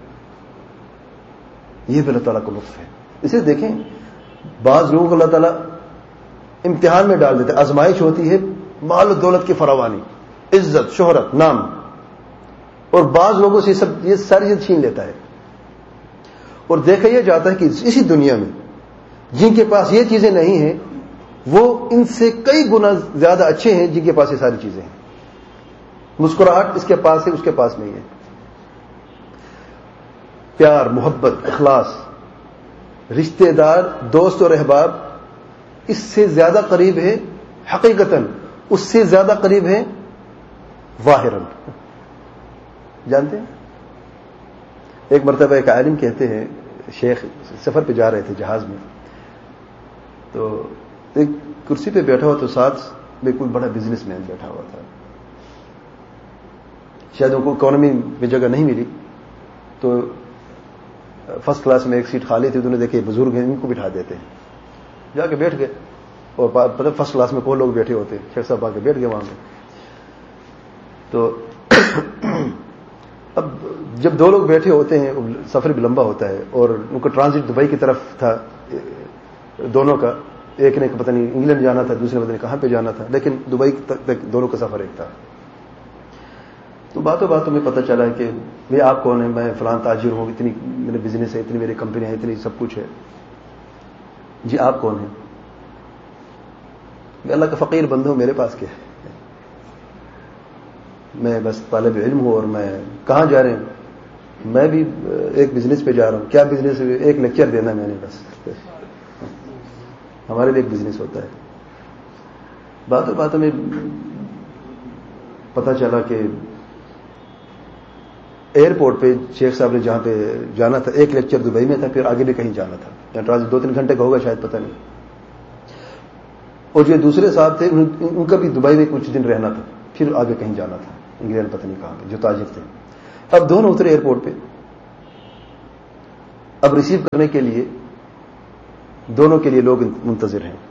یہ بھی اللہ تعالیٰ کا لطف ہے. اسے دیکھیں، بعض لوگوں کو اللہ تعالیٰ امتحان میں ڈال دیتا ہے. آزمائش ہوتی ہے، مال و دولت کی فراوانی، عزت، شہرت، نام، اور بعض لوگوں سے یہ ساری چیز چھین لیتا ہے. اور دیکھا یہ جاتا ہے کہ اسی دنیا میں جن کے پاس یہ چیزیں نہیں ہیں وہ ان سے کئی گنا زیادہ اچھے ہیں جن کے پاس یہ ساری چیزیں ہیں. مسکراہٹ اس کے پاس ہے، اس کے پاس نہیں ہے. پیار، محبت، اخلاص، رشتہ دار، دوست اور احباب اس سے زیادہ قریب ہے حقیقتاً، اس سے زیادہ قریب ہے ظاہراً. جانتے ہیں ایک مرتبہ ایک عالم کہتے ہیں، شیخ سفر پہ جا رہے تھے جہاز میں، تو ایک کرسی پہ بیٹھا ہوا تو ساتھ میں کوئی بڑا بزنس مین بیٹھا ہوا تھا. شاید ان کو اکانومی میں جگہ نہیں ملی تو فرسٹ کلاس میں ایک سیٹ خالی تھی. انہوں نے دیکھے بزرگ ہیں، ان کو بٹھا دیتے ہیں. جا کے بیٹھ گئے اور پتہ فرسٹ کلاس میں کون لوگ بیٹھے ہوتے ہیں. شیخ صاحب آ کے بیٹھ گئے وہاں پہ. تو اب جب 2 لوگ بیٹھے ہوتے ہیں، سفر بھی لمبا ہوتا ہے اور ان کا ٹرانزٹ دبئی کی طرف تھا دونوں کا. ایک نے پتہ نہیں انگلینڈ جانا تھا، دوسرے نے پتہ نہیں کہاں پہ جانا تھا، لیکن دبئی تک دونوں کا سفر ایک تھا. تو باتوں میں پتہ چلا ہے کہ بھئی آپ کون ہیں؟ میں فلاں تاجر ہوں، اتنی میرے بزنس ہے، اتنی میری کمپنی ہے، اتنی سب کچھ ہے. جی آپ کون ہیں؟ میں اللہ کا فقیر بندہ ہوں، میرے پاس کیا ہے؟ میں بس طالب علم ہوں. اور میں کہاں جا رہے ہیں؟ میں بھی ایک بزنس پہ جا رہا ہوں. کیا بزنس ہے؟ ایک لیکچر دینا میں نے بس. ہمارے بھی ایک بزنس ہوتا ہے. باتوں میں پتہ چلا کہ ایئرپورٹ پہ شیخ صاحب نے جہاں پہ جانا تھا، ایک لیکچر دبئی میں تھا، پھر آگے بھی کہیں جانا تھا. یا ٹرانزٹ 2-3 گھنٹے کا ہوگا شاید، پتہ نہیں. اور جو دوسرے صاحب تھے ان کا بھی دبئی میں کچھ دن رہنا تھا، پھر آگے کہیں جانا تھا، انگلینڈ پتہ نہیں کہاں پہ، جو تاجر تھے. اب دونوں اترے ایئرپورٹ پہ. اب ریسیو کرنے کے لیے دونوں کے لیے لوگ منتظر ہیں.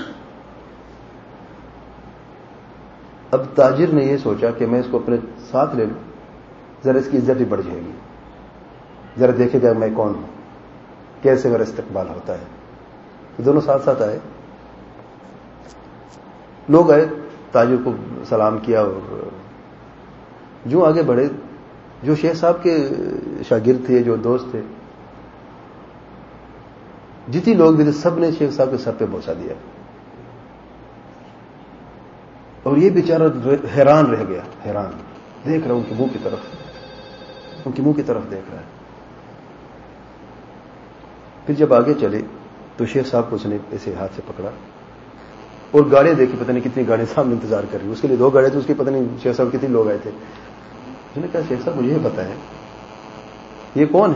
اب تاجر نے یہ سوچا کہ میں اس کو اپنے ساتھ لے لوں, ذرا اس کی عزت بھی بڑھ جائے گی, ذرا دیکھے جائے میں کون ہوں, کیسے میرا استقبال ہوتا ہے. تو دونوں ساتھ ساتھ آئے. لوگ آئے, تاجر کو سلام کیا, اور جو آگے بڑھے, جو شیخ صاحب کے شاگرد تھے, جو دوست تھے, جتنی لوگ بھی تھے, سب نے شیخ صاحب کے سر پہ بوسہ دیا. اور یہ بیچارہ حیران رہ گیا, حیران دیکھ رہا ان کے منہ کی طرف, ان کے منہ کی طرف دیکھ رہا ہے. پھر جب آگے چلے تو شیخ صاحب کو اس نے ایسے ہاتھ سے پکڑا, اور گاڑیاں دیکھی, پتہ نہیں کتنی گاڑیاں سامنے انتظار کر رہی. اس کے لیے 2 گاڑیاں تھیں, اس کی پتہ نہیں شیخ صاحب کتنے لوگ آئے تھے. اس نے کہا شیخ صاحب مجھے یہ بتائیں یہ کون ہے,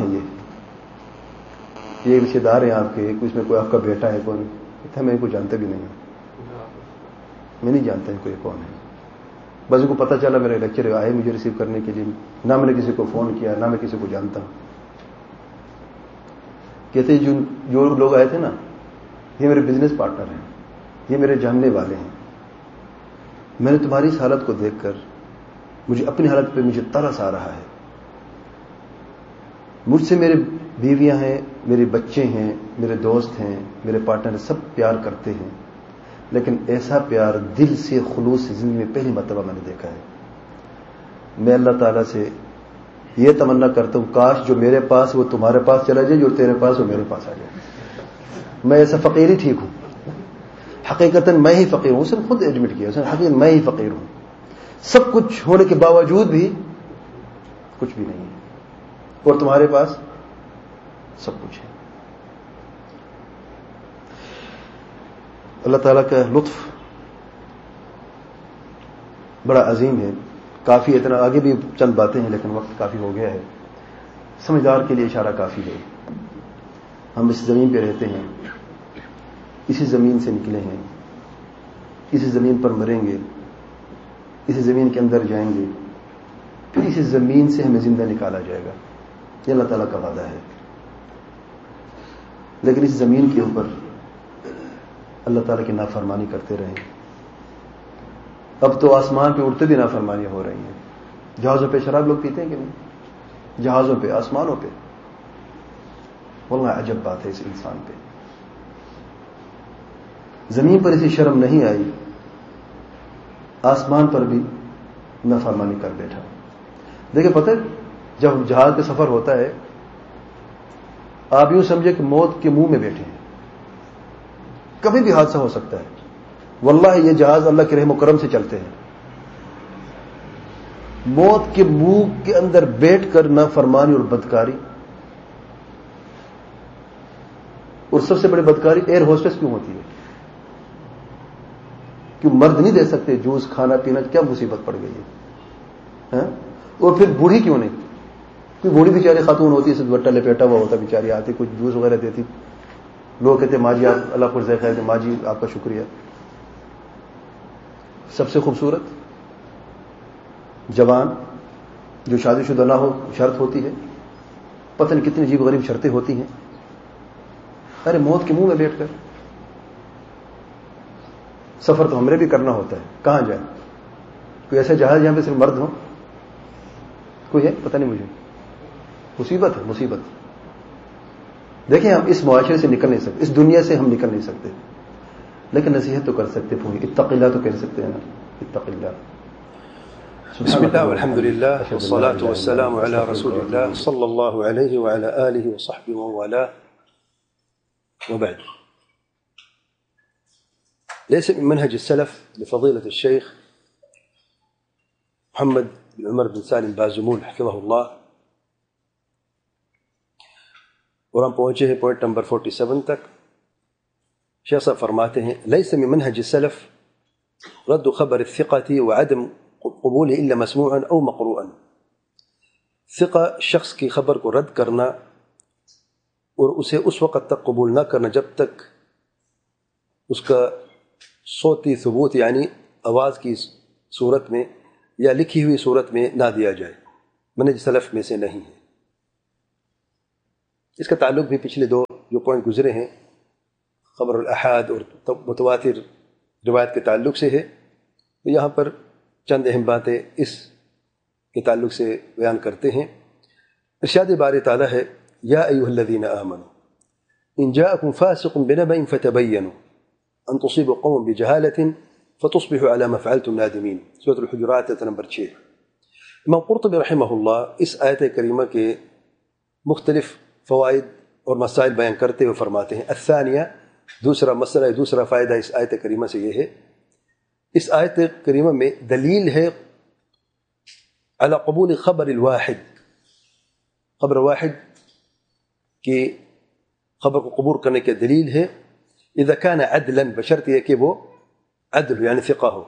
یہ رشتے دار ہیں آپ کے, اس میں کوئی آپ کا بیٹا ہے کون؟ کہتا میں ان کو جانتے بھی نہیں ہوں, میں نہیں جانتا ان کو یہ کون ہے. بس ان کو پتہ چلا میرے لیکچر آئے مجھے ریسیو کرنے کے لیے, نہ میں نے کسی کو فون کیا, نہ میں کسی کو جانتا ہوں. کہتے جو لوگ آئے تھے نا, یہ میرے بزنس پارٹنر ہیں, یہ میرے جاننے والے ہیں. میں نے تمہاری اس حالت کو دیکھ کر مجھے اپنی حالت پہ مجھے ترس آ رہا ہے. مجھ سے میرے بیویاں ہیں, میرے بچے ہیں, میرے دوست ہیں, میرے پارٹنر, سب پیار کرتے ہیں, لیکن ایسا پیار دل سے خلوص سے زندگی میں پہلی مرتبہ میں نے دیکھا ہے. میں اللہ تعالیٰ سے یہ تمنا کرتا ہوں کاش جو میرے پاس وہ تمہارے پاس چلا جائے, جو تیرے پاس وہ میرے پاس آ جائے. میں ایسا فقیر ہی ٹھیک ہوں, حقیقتاً میں ہی فقیر ہوں. اس نے خود ایڈمٹ کیا, اس نے حقیقت میں ہی فقیر ہوں. سب کچھ ہونے کے باوجود بھی کچھ بھی نہیں ہے, اور تمہارے پاس سب کچھ ہے. اللہ تعالیٰ کا لطف بڑا عظیم ہے. کافی اتنا آگے بھی چند باتیں ہیں, لیکن وقت کافی ہو گیا ہے. سمجھدار کے لیے اشارہ کافی ہے. ہم اس زمین پہ رہتے ہیں, اسی زمین سے نکلے ہیں, اسی زمین پر مریں گے, اسی زمین کے اندر جائیں گے, پھر اسی زمین سے ہمیں زندہ نکالا جائے گا. یہ اللہ تعالیٰ کا وعدہ ہے. لیکن اس زمین کے اوپر اللہ تعالیٰ کی نافرمانی کرتے رہیں. اب تو آسمان پہ اڑتے بھی نافرمانیاں ہو رہی ہیں. جہازوں پہ شراب لوگ پیتے ہیں کہ نہیں؟ جہازوں پہ, آسمانوں پہ. واللہ عجب بات ہے اس انسان پہ. زمین پر اسے شرم نہیں آئی, آسمان پر بھی نافرمانی کر بیٹھا. دیکھیں پتہ جب جہاز پہ سفر ہوتا ہے, آپ یوں سمجھے کہ موت کے منہ میں بیٹھے ہیں, کبھی بھی حادثہ ہو سکتا ہے. واللہ یہ جہاز اللہ کے رحم و کرم سے چلتے ہیں. موت کے منہ کے اندر بیٹھ کر نافرمانی اور بدکاری. اور سب سے بڑی بدکاری ایئر ہوسٹس کیوں ہوتی ہے؟ کیوں مرد نہیں دے سکتے جوس, کھانا پینا؟ کیا مصیبت پڑ گئی ہے؟ اور پھر بوڑھی کیوں نہیں؟ کوئی بوڑھی بیچاری خاتون ہوتی ہے, دوپٹہ لپیٹا ہوا ہوتا, بیچاری آتی, کچھ جوس وغیرہ دیتی, لوگ کہتے ماں جی آپ اللہ پر خیر دے, ماں جی آپ کا شکریہ. سب سے خوبصورت جوان جو شادی شدہ نہ ہو, شرط ہوتی ہے, پتہ نہیں کتنی عجیب غریب شرطیں ہوتی ہیں. ارے موت کے منہ میں بیٹھ کر سفر تو ہمیں بھی کرنا ہوتا ہے, کہاں جائیں؟ کوئی ایسا جہاز جہاں پہ صرف مرد ہو؟ کوئی ہے؟ پتہ نہیں مجھے. مصیبت ہے, مصیبت. دیکھیں ہم اس معاشرے سے نکل نہیں سکتے, اس دنیا سے ہم نکل نہیں سکتے, لیکن نصیحت تو کر سکتے, اتق اللہ تو کہہ سکتے ہیں نا, اتق اللہ. بسم الله والحمد لله والصلاة والسلام على رسول الله صلى الله عليه وعلى آله وصحبه وموالاه, وبعد. ليس من منهج السلف لفضيلة الشيخ محمد بن عمر بن سالم بازمول حفظه الله, اور ہم پہنچے ہیں پوائنٹ نمبر 47 تک. شیخ صاحب فرماتے ہیں ليس من منهج السلف رد خبر الثقة وعدم قبول الا مسموعا او مقروءا. ثقہ شخص کی خبر کو رد کرنا اور اسے اس وقت تک قبول نہ کرنا جب تک اس کا صوتی ثبوت یعنی آواز کی صورت میں یا لکھی ہوئی صورت میں نہ دیا جائے. منہج سلف میں سے نہیں ہے. اس کا تعلق بھی پچھلے دو جو پوائنٹ گزرے ہیں خبر الاحاد اور متواتر روایت کے تعلق سے ہے، تو یہاں پر چند اہم باتیں اس کے تعلق سے بیان کرتے ہیں۔ ارشاد باری تعالیٰ ہے یا ایھا الذین آمنوا ان جاءکم فاسق بنبأ فتبینوا ان تصیبوا قوما بجہالۃ فتصبحوا علی ما فعلتم نادمین، سورۃ الحجرات آیت نمبر 6۔ امام قرطبی رحمہ اللہ اس آیت کریمہ کے مختلف فوائد اور مسائل بیان کرتے ہوئے فرماتے ہیں، الثانیہ، دوسرا مسئلہ، دوسرا فائدہ اس آیت کریمہ سے یہ ہے، اس آیت کریمہ میں دلیل ہے علی قبول خبر الواحد، خبر واحد کی خبر کو قبول کرنے کی دلیل ہے، اذا کان عدلا، بشرط یہ کہ وہ عدل یعنی ثقہ ہو۔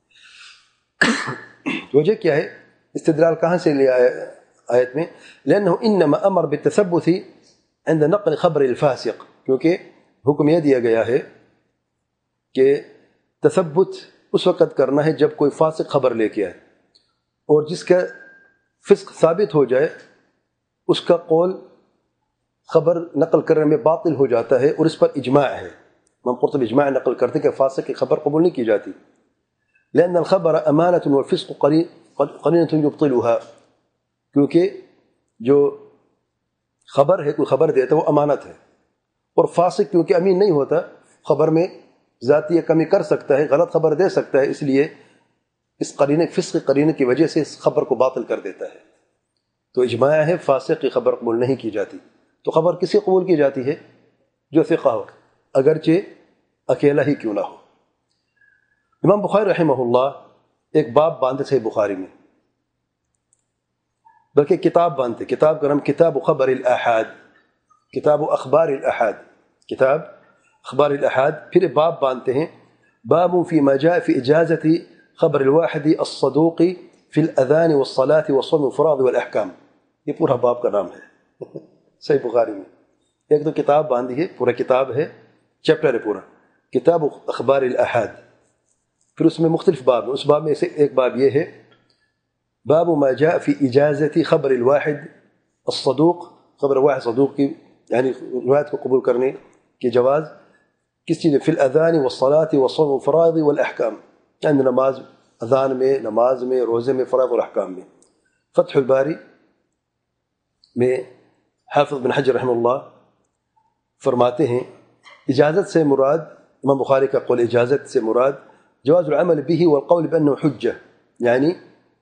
وجہ کیا ہے؟ استدلال کہاں سے لیا آیت میں؟ لأنه انما امر بالتثبت عند نقل خبر الفاسق، کیونکہ حکم یہ دیا گیا ہے کہ تثبت اس وقت کرنا ہے جب کوئی فاسق خبر لے کے آئے، اور جس کا فسق ثابت ہو جائے اس کا قول خبر نقل کرنے میں باطل ہو جاتا ہے، اور اس پر اجماع ہے۔ امام قرطبی اجماع نقل کرتے کہ فاسق کی خبر قبول نہیں کی جاتی، لأن الخبر امانۃ والفسق قرینۃ یبطلها، کیونکہ جو خبر ہے، کوئی خبر دیتا ہے وہ امانت ہے، اور فاسق کیونکہ امین نہیں ہوتا، خبر میں ذاتی کمی کر سکتا ہے، غلط خبر دے سکتا ہے، اس لیے اس قرینے، فسق قرینے کی وجہ سے اس خبر کو باطل کر دیتا ہے۔ تو اجماع ہے فاسق کی خبر قبول نہیں کی جاتی۔ تو خبر کسی قبول کی جاتی ہے؟ جو ثقہ ہو، اگرچہ اکیلا ہی کیوں نہ ہو۔ امام بخاری رحمہ اللہ ایک باب باندھے تھے بخاری میں، بلکہ کتاب باندھتے، کتاب کا نام کتاب خبر الاحاد، کتاب اخبار الاحاد، کتاب اخبار الاحاد۔ پھر باب باندھتے ہیں باب فيما جاء في اجازت خبر الواحد الصدوق في الاذان والصلاة والصوم والفرائض والاحکام، یہ پورا باب کا نام ہے صحیح بخاری میں۔ ایک تو کتاب باندھی ہے، پورا کتاب ہے، چیپٹر ہے پورا، کتاب اخبار الاحاد، پھر اس میں مختلف باب ہیں، اس باب میں سے ایک باب یہ ہے باب ما جاء في اجازت خبر الواحد الصدوق، خبر واحد صدوق کی یعنی روایت کو قبول کرنے کی جواز کس چیز، فی الاذان والصلاة والصوم والفرائض والاحکام، یعنی نماز، اذان میں، نماز میں، روزے میں، فرائض اور احکام میں۔ فتح الباری میں حافظ بن حجر رحمہ اللہ فرماتے ہیں اجازت سے مراد، امام بخاری کا قول اجازت سے مراد جواز العمل به والقول بانه حجہ، یعنی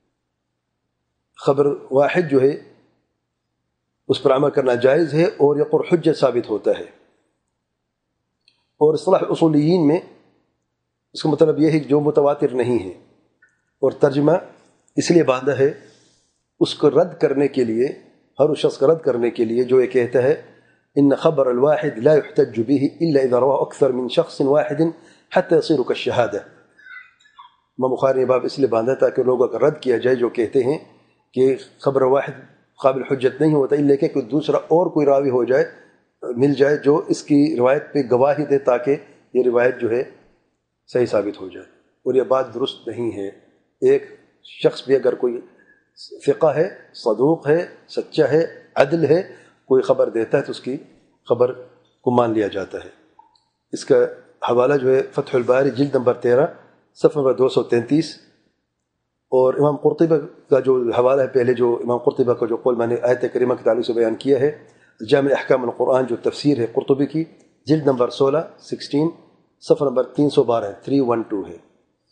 خبر واحد جو ہے اس پر عمل کرنا جائز ہے اور یہ قر حجت ثابت ہوتا ہے۔ اور اصطلاح اصولیین میں اس کا مطلب یہ ہے کہ جو متواتر نہیں ہے، اور ترجمہ اس لیے باندھا ہے اس کو رد کرنے کے لیے، ہر اس شخص کو رد کرنے کے لیے جو یہ کہتا ہے ان خبر الواحد لا يحتج به الا اذا رواه اكثر من شخص واحد حتى يصير كالشهاده۔ امام بخاری نے باب اس لیے باندھا تاکہ لوگوں کا رد کیا جائے جو کہتے ہیں کہ خبر واحد قابل حجت نہیں ہوتا الا کہ کوئی دوسرا اور کوئی راوی ہو جائے، مل جائے جو اس کی روایت پہ گواہی دے تاکہ یہ روایت جو ہے صحیح ثابت ہو جائے، اور یہ بات درست نہیں ہے۔ ایک شخص بھی اگر کوئی ثقہ ہے، صدوق ہے، سچا ہے، عدل ہے، کوئی خبر دیتا ہے تو اس کی خبر کو مان لیا جاتا ہے۔ اس کا حوالہ جو ہے فتح الباری جلد نمبر 13 صفحہ نمبر 233، اور امام قرطبی کا جو حوالہ ہے، پہلے جو امام قرطبی کا جو قول میں نے آیت کریمہ کے تعلق سے بیان کیا ہے، جامع احکام القرآن جو تفسیر ہے قرطبی کی، جلد نمبر 16 صفحہ نمبر 312 312 ہے۔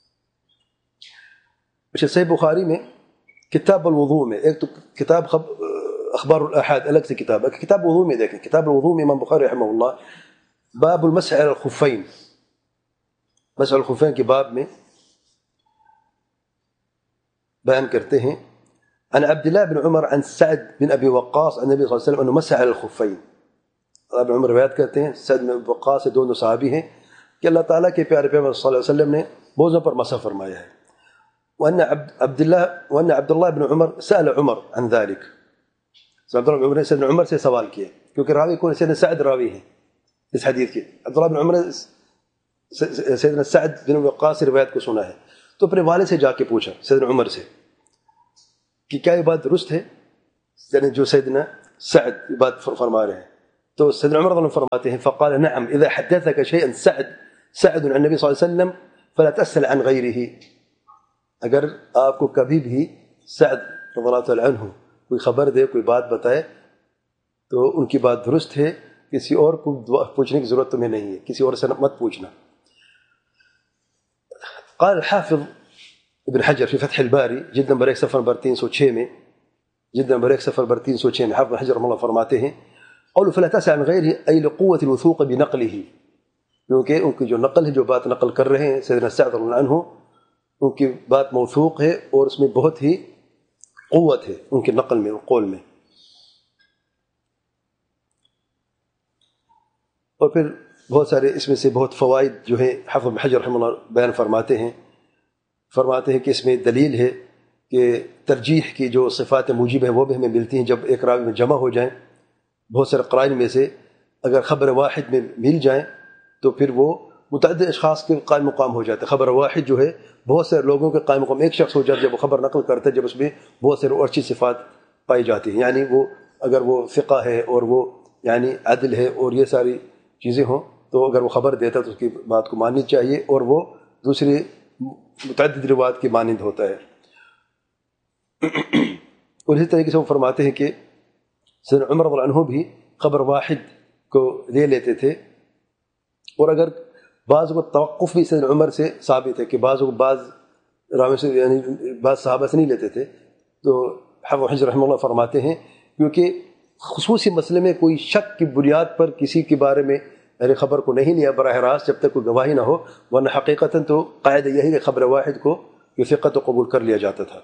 اچھا، صحیح بخاری میں کتاب الوضوء میں، ایک تو کتاب اخبار الاحاد الگ سے کتاب ہے، کتاب الوضوء میں دیکھیں، کتاب الوضوء میں امام بخاری رحمہ اللہ باب المسح علی الخفین، مسح الخفین کے باب میں بیان کرتے ہیں عن عبد الله بن عمر عن سعد بن ابی وقاص عن النبي صلی اللہ علیہ وسلم انه مسح على الخفین۔ ابن عمر روایت کرتے ہیں، سعد بن ابی وقاص سے دونوں صحابی ہیں کہ اللہ تعالیٰ کے پیارے پیغمبر صلی اللہ علیہ وسلم نے بوزوں پر مسح فرمایا ہے۔ وأن عبد الله بن عمر سأل عمر عن ذلك، عبد اللہ بن عمر نے سیدنا عمر سے سوال کیا، کیونکہ راوی کون؟ سیدنا سعد راوی ہیں اس حدیث کے۔ عبداللہ بن عمر سیدنا سعد بن وقاص روایت کو سنا ہے، تو اپنے والد سے جا کے پوچھا سیدنا عمر سے کہ کیا یہ بات درست ہے، یعنی جو سیدنا سعد یہ بات فرما رہے ہیں تو سیدنا عمر رضی اللہ عنہ فرماتے ہیں فقال نعم اذا حدثك شيئا سعد عن النبي صلی اللہ علیہ وسلم فلا تسأل عن غیره، اگر آپ کو کبھی بھی سعد رضی اللہ تعالی عنہ کوئی خبر دے، کوئی بات بتائے تو ان کی بات درست ہے، کسی اور کو پوچھنے کی ضرورت تمہیں نہیں ہے، کسی اور سے مت پوچھنا۔ قال الحافظ ابن حجر في فتح الباری جلد نمبر 1 صفحہ نمبر 306 میں، جلد نمبر 1 صفحہ نمبر 306 میں حافظ حجر رحمہ اللہ فرماتے ہیں قول فلا تسأل عن غیره ای لقوة الوثوق بنقله، کیونکہ ان کی جو نقل ہے، جو بات نقل کر رہے ہیں سیدنا سعد رضی اللہ عنہ، ان کی بات موثوق ہے اور اس میں بہت ہی قوت ہے ان کی نقل میں، قول میں۔ اور پھر بہت سارے اس میں سے بہت فوائد جو ہیں حافظ ابن حجر رحمہ اللہ بیان فرماتے ہیں کہ اس میں دلیل ہے کہ ترجیح کی جو صفات موجب ہیں وہ بھی ہمیں ملتی ہیں جب ایک راوی میں جمع ہو جائیں۔ بہت سارے قرائن میں سے اگر خبر واحد میں مل جائیں تو پھر وہ متعدد اشخاص کے قائم مقام ہو جاتے ہیں۔ خبر واحد جو ہے بہت سارے لوگوں کے قائم مقام، ایک شخص ہو جاتا ہے جب وہ خبر نقل کرتا ہے، جب اس میں بہت سارے اور اچھی صفات پائی جاتی ہیں، یعنی وہ اگر وہ ثقہ ہے اور وہ یعنی عدل ہے اور یہ ساری چیزیں ہوں تو اگر وہ خبر دیتا ہے تو اس کی بات کو ماننی چاہیے، اور وہ دوسری متعدد روایات کی مانند ہوتا ہے۔ اور اسی طریقے سے وہ فرماتے ہیں کہ سیدنا عمر رضی اللہ عنہ بھی خبر واحد کو لے لیتے تھے، اور اگر بعض کو توقف بھی سیدنا عمر سے ثابت ہے کہ بعض راوی سے یعنی بعض صحابہ سے نہیں لیتے تھے، تو حافظ حجر رحمہ اللہ فرماتے ہیں کیونکہ خصوصی مسئلے میں کوئی شک کی بنیاد پر کسی کے بارے میں یعنی خبر کو نہیں لیا براہ راست جب تک کوئی گواہی نہ ہو، ورنہ حقیقتاً تو قاعدہ یہی کہ خبر واحد کو یہ ثقت و قبول کر لیا جاتا تھا۔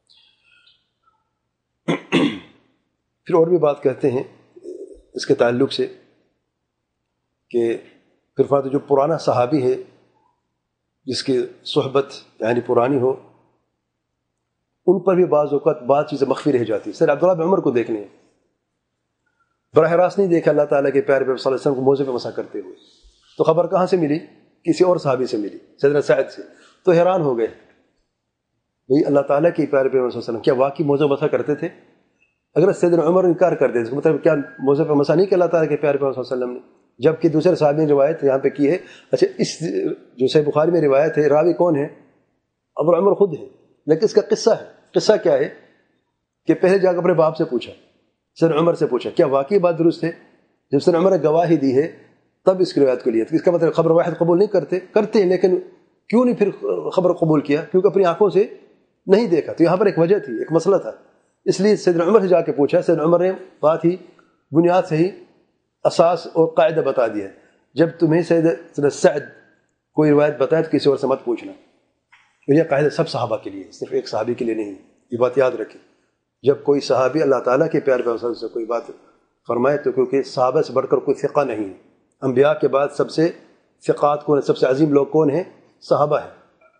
پھر اور بھی بات کہتے ہیں اس کے تعلق سے کہ پھر فرماتے جو پرانا صحابی ہے جس کی صحبت یعنی پرانی ہو، ان پر بھی بعض اوقات بعض چیزیں مخفی رہ جاتی ہیں۔ سر عبداللہ بن عمر کو دیکھ لیں، براہ راست نہیں دیکھا اللہ تعالیٰ کے پیارے صلی اللہ علیہ وسلم کو موزے پہ مسح کرتے ہوئے، تو خبر کہاں سے ملی؟ کسی اور صحابی سے ملی، سیدنا سعد سے، تو حیران ہو گئے بھئی اللہ تعالیٰ کے پیارے صلی اللہ علیہ وسلم کیا واقعی موزے پہ مسح کرتے تھے؟ اگر سیدنا عمر انکار کر دے تو مطلب کیا موزے پہ مسح نہیں کیا اللہ تعالیٰ کے پیارے صلی اللہ علیہ وسلم نے؟ جبکہ دوسرے صحابی نے روایت یہاں پہ کی ہے۔ اچھا، اس جو صحیح بخاری میں روایت ہے راوی کون ہے؟ ابو عمر خود ہے، لیکن اس کا قصہ ہے۔ قصہ کیا ہے کہ پہلے جا کر اپنے باپ سے پوچھا، سیدنا عمر سے پوچھا کیا واقعی بات درست ہے؟ جب سیدنا عمر نے گواہی دی ہے تب اس کی روایت کو لیا۔ اس کا مطلب خبر واحد قبول نہیں کرتے ہیں، لیکن کیوں نہیں پھر خبر قبول کیا؟ کیونکہ اپنی آنکھوں سے نہیں دیکھا۔ تو یہاں پر ایک وجہ تھی، ایک مسئلہ تھا، اس لیے سیدنا عمر سے جا کے پوچھا۔ سیدنا عمر نے بات ہی بنیاد سے ہی اساس اور قاعدہ بتا دیا، جب تمہیں سیدنا سعد کوئی روایت بتائے تو کسی اور سے مت پوچھنا۔ یہ قاعدہ سب صحابہ کے لیے، صرف ایک صحابی کے لیے نہیں، یہ بات یاد رکھیں۔ جب کوئی صحابی اللہ تعالیٰ کے پیارے پیغمبر سے کوئی بات فرمائے تو کیونکہ صحابہ سے بڑھ کر کوئی ثقہ نہیں ہے، انبیاء کے بعد سب سے ثقات کون ہیں، سب سے عظیم لوگ کون ہیں؟ صحابہ ہیں۔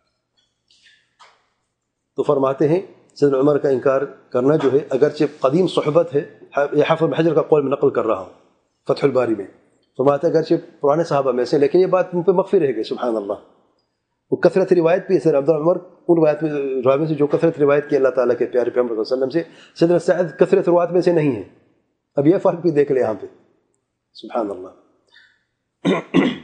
تو فرماتے ہیں سیدنا عمر کا انکار کرنا جو ہے اگرچہ قدیم صحبت ہے، یہ حافظ بن حجر کا قول میں نقل کر رہا ہوں فتح الباری میں، فرماتے ہیں اگرچہ پرانے صحابہ میں سے، لیکن یہ بات ان پہ مخفی رہ گئی، سبحان اللہ۔ وہ کثرت روایت بھی ہے، سیدنا عبداللہ عمر ان روایت میں راوی سے جو کثرت روایت کی اللہ تعالیٰ کے پیارے پیغمبر صلی اللہ علیہ وسلم سے، سیدنا سعد کثرت روایت میں سے نہیں ہے۔ اب یہ فرق بھی دیکھ لیں یہاں پہ، سبحان اللہ۔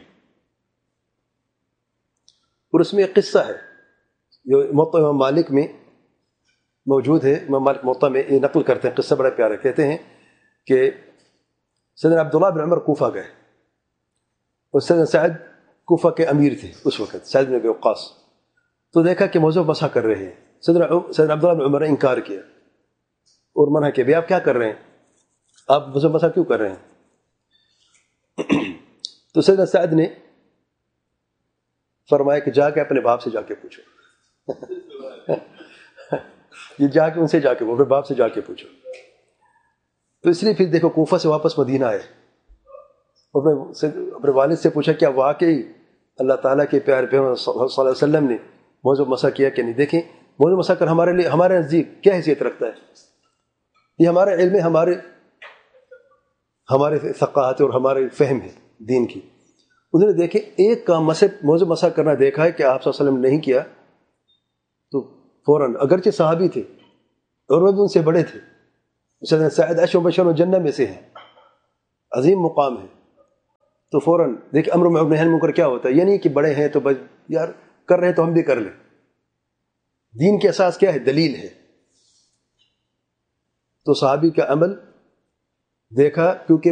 اور اس میں ایک قصہ ہے جو موطا امام مالک میں موجود ہے، امام مالک موطا میں یہ نقل کرتے ہیں، قصہ بڑا پیارا، کہتے ہیں کہ سیدنا عبداللہ بن عمر کوفہ گئے اور سیدنا سعد کوفہ کے امیر تھے اس وقت، سعد بن ابی وقاص، تو دیکھا کہ موضوع مسح کر رہے ہیں۔ سیدنا عبداللہ بن عمر نے انکار کیا اور منع کیا، بھئی آپ کیا کر رہے ہیں، آپ موضوع مسح کیوں کر رہے ہیں؟ تو سیدنا سعد نے فرمایا کہ جا کے اپنے باپ سے جا کے پوچھو، یہ جا کے ان سے جا کے اپنے باپ سے جا کے پوچھو۔ تو اس لیے پھر دیکھو کوفہ سے واپس مدینہ آئے، اپنے والد سے پوچھا کیا واقعی اللہ تعالیٰ کے پیارے پیغمبر صلی اللہ علیہ وسلم نے موضوع مسح کیا کہ نہیں؟ دیکھیں موضوع مسح کر ہمارے لیے، ہمارے نزدیک کیا حیثیت رکھتا ہے؟ یہ ہمارے علم ہے، ہمارے ثقافت اور ہمارے فہم ہے دین کی۔ انہوں نے دیکھیں ایک کام موضوع مسح کرنا دیکھا ہے کہ آپ صلی اللہ علیہ وسلم نے نہیں کیا، تو فوراً اگرچہ صحابی تھے اور وہ بھی ان سے بڑے تھے، سیدنا سعد اشر بشر الجنہ میں سے ہیں، عظیم مقام ہے. تو فوراً دیکھ امر معروف نہی عن المنکر کیا ہوتا ہے، یہ نہیں کہ بڑے ہیں تو بس یار کر رہے ہیں تو ہم بھی کر لیں. دین کے اساس کیا ہے؟ دلیل ہے. تو صحابی کا عمل دیکھا، کیونکہ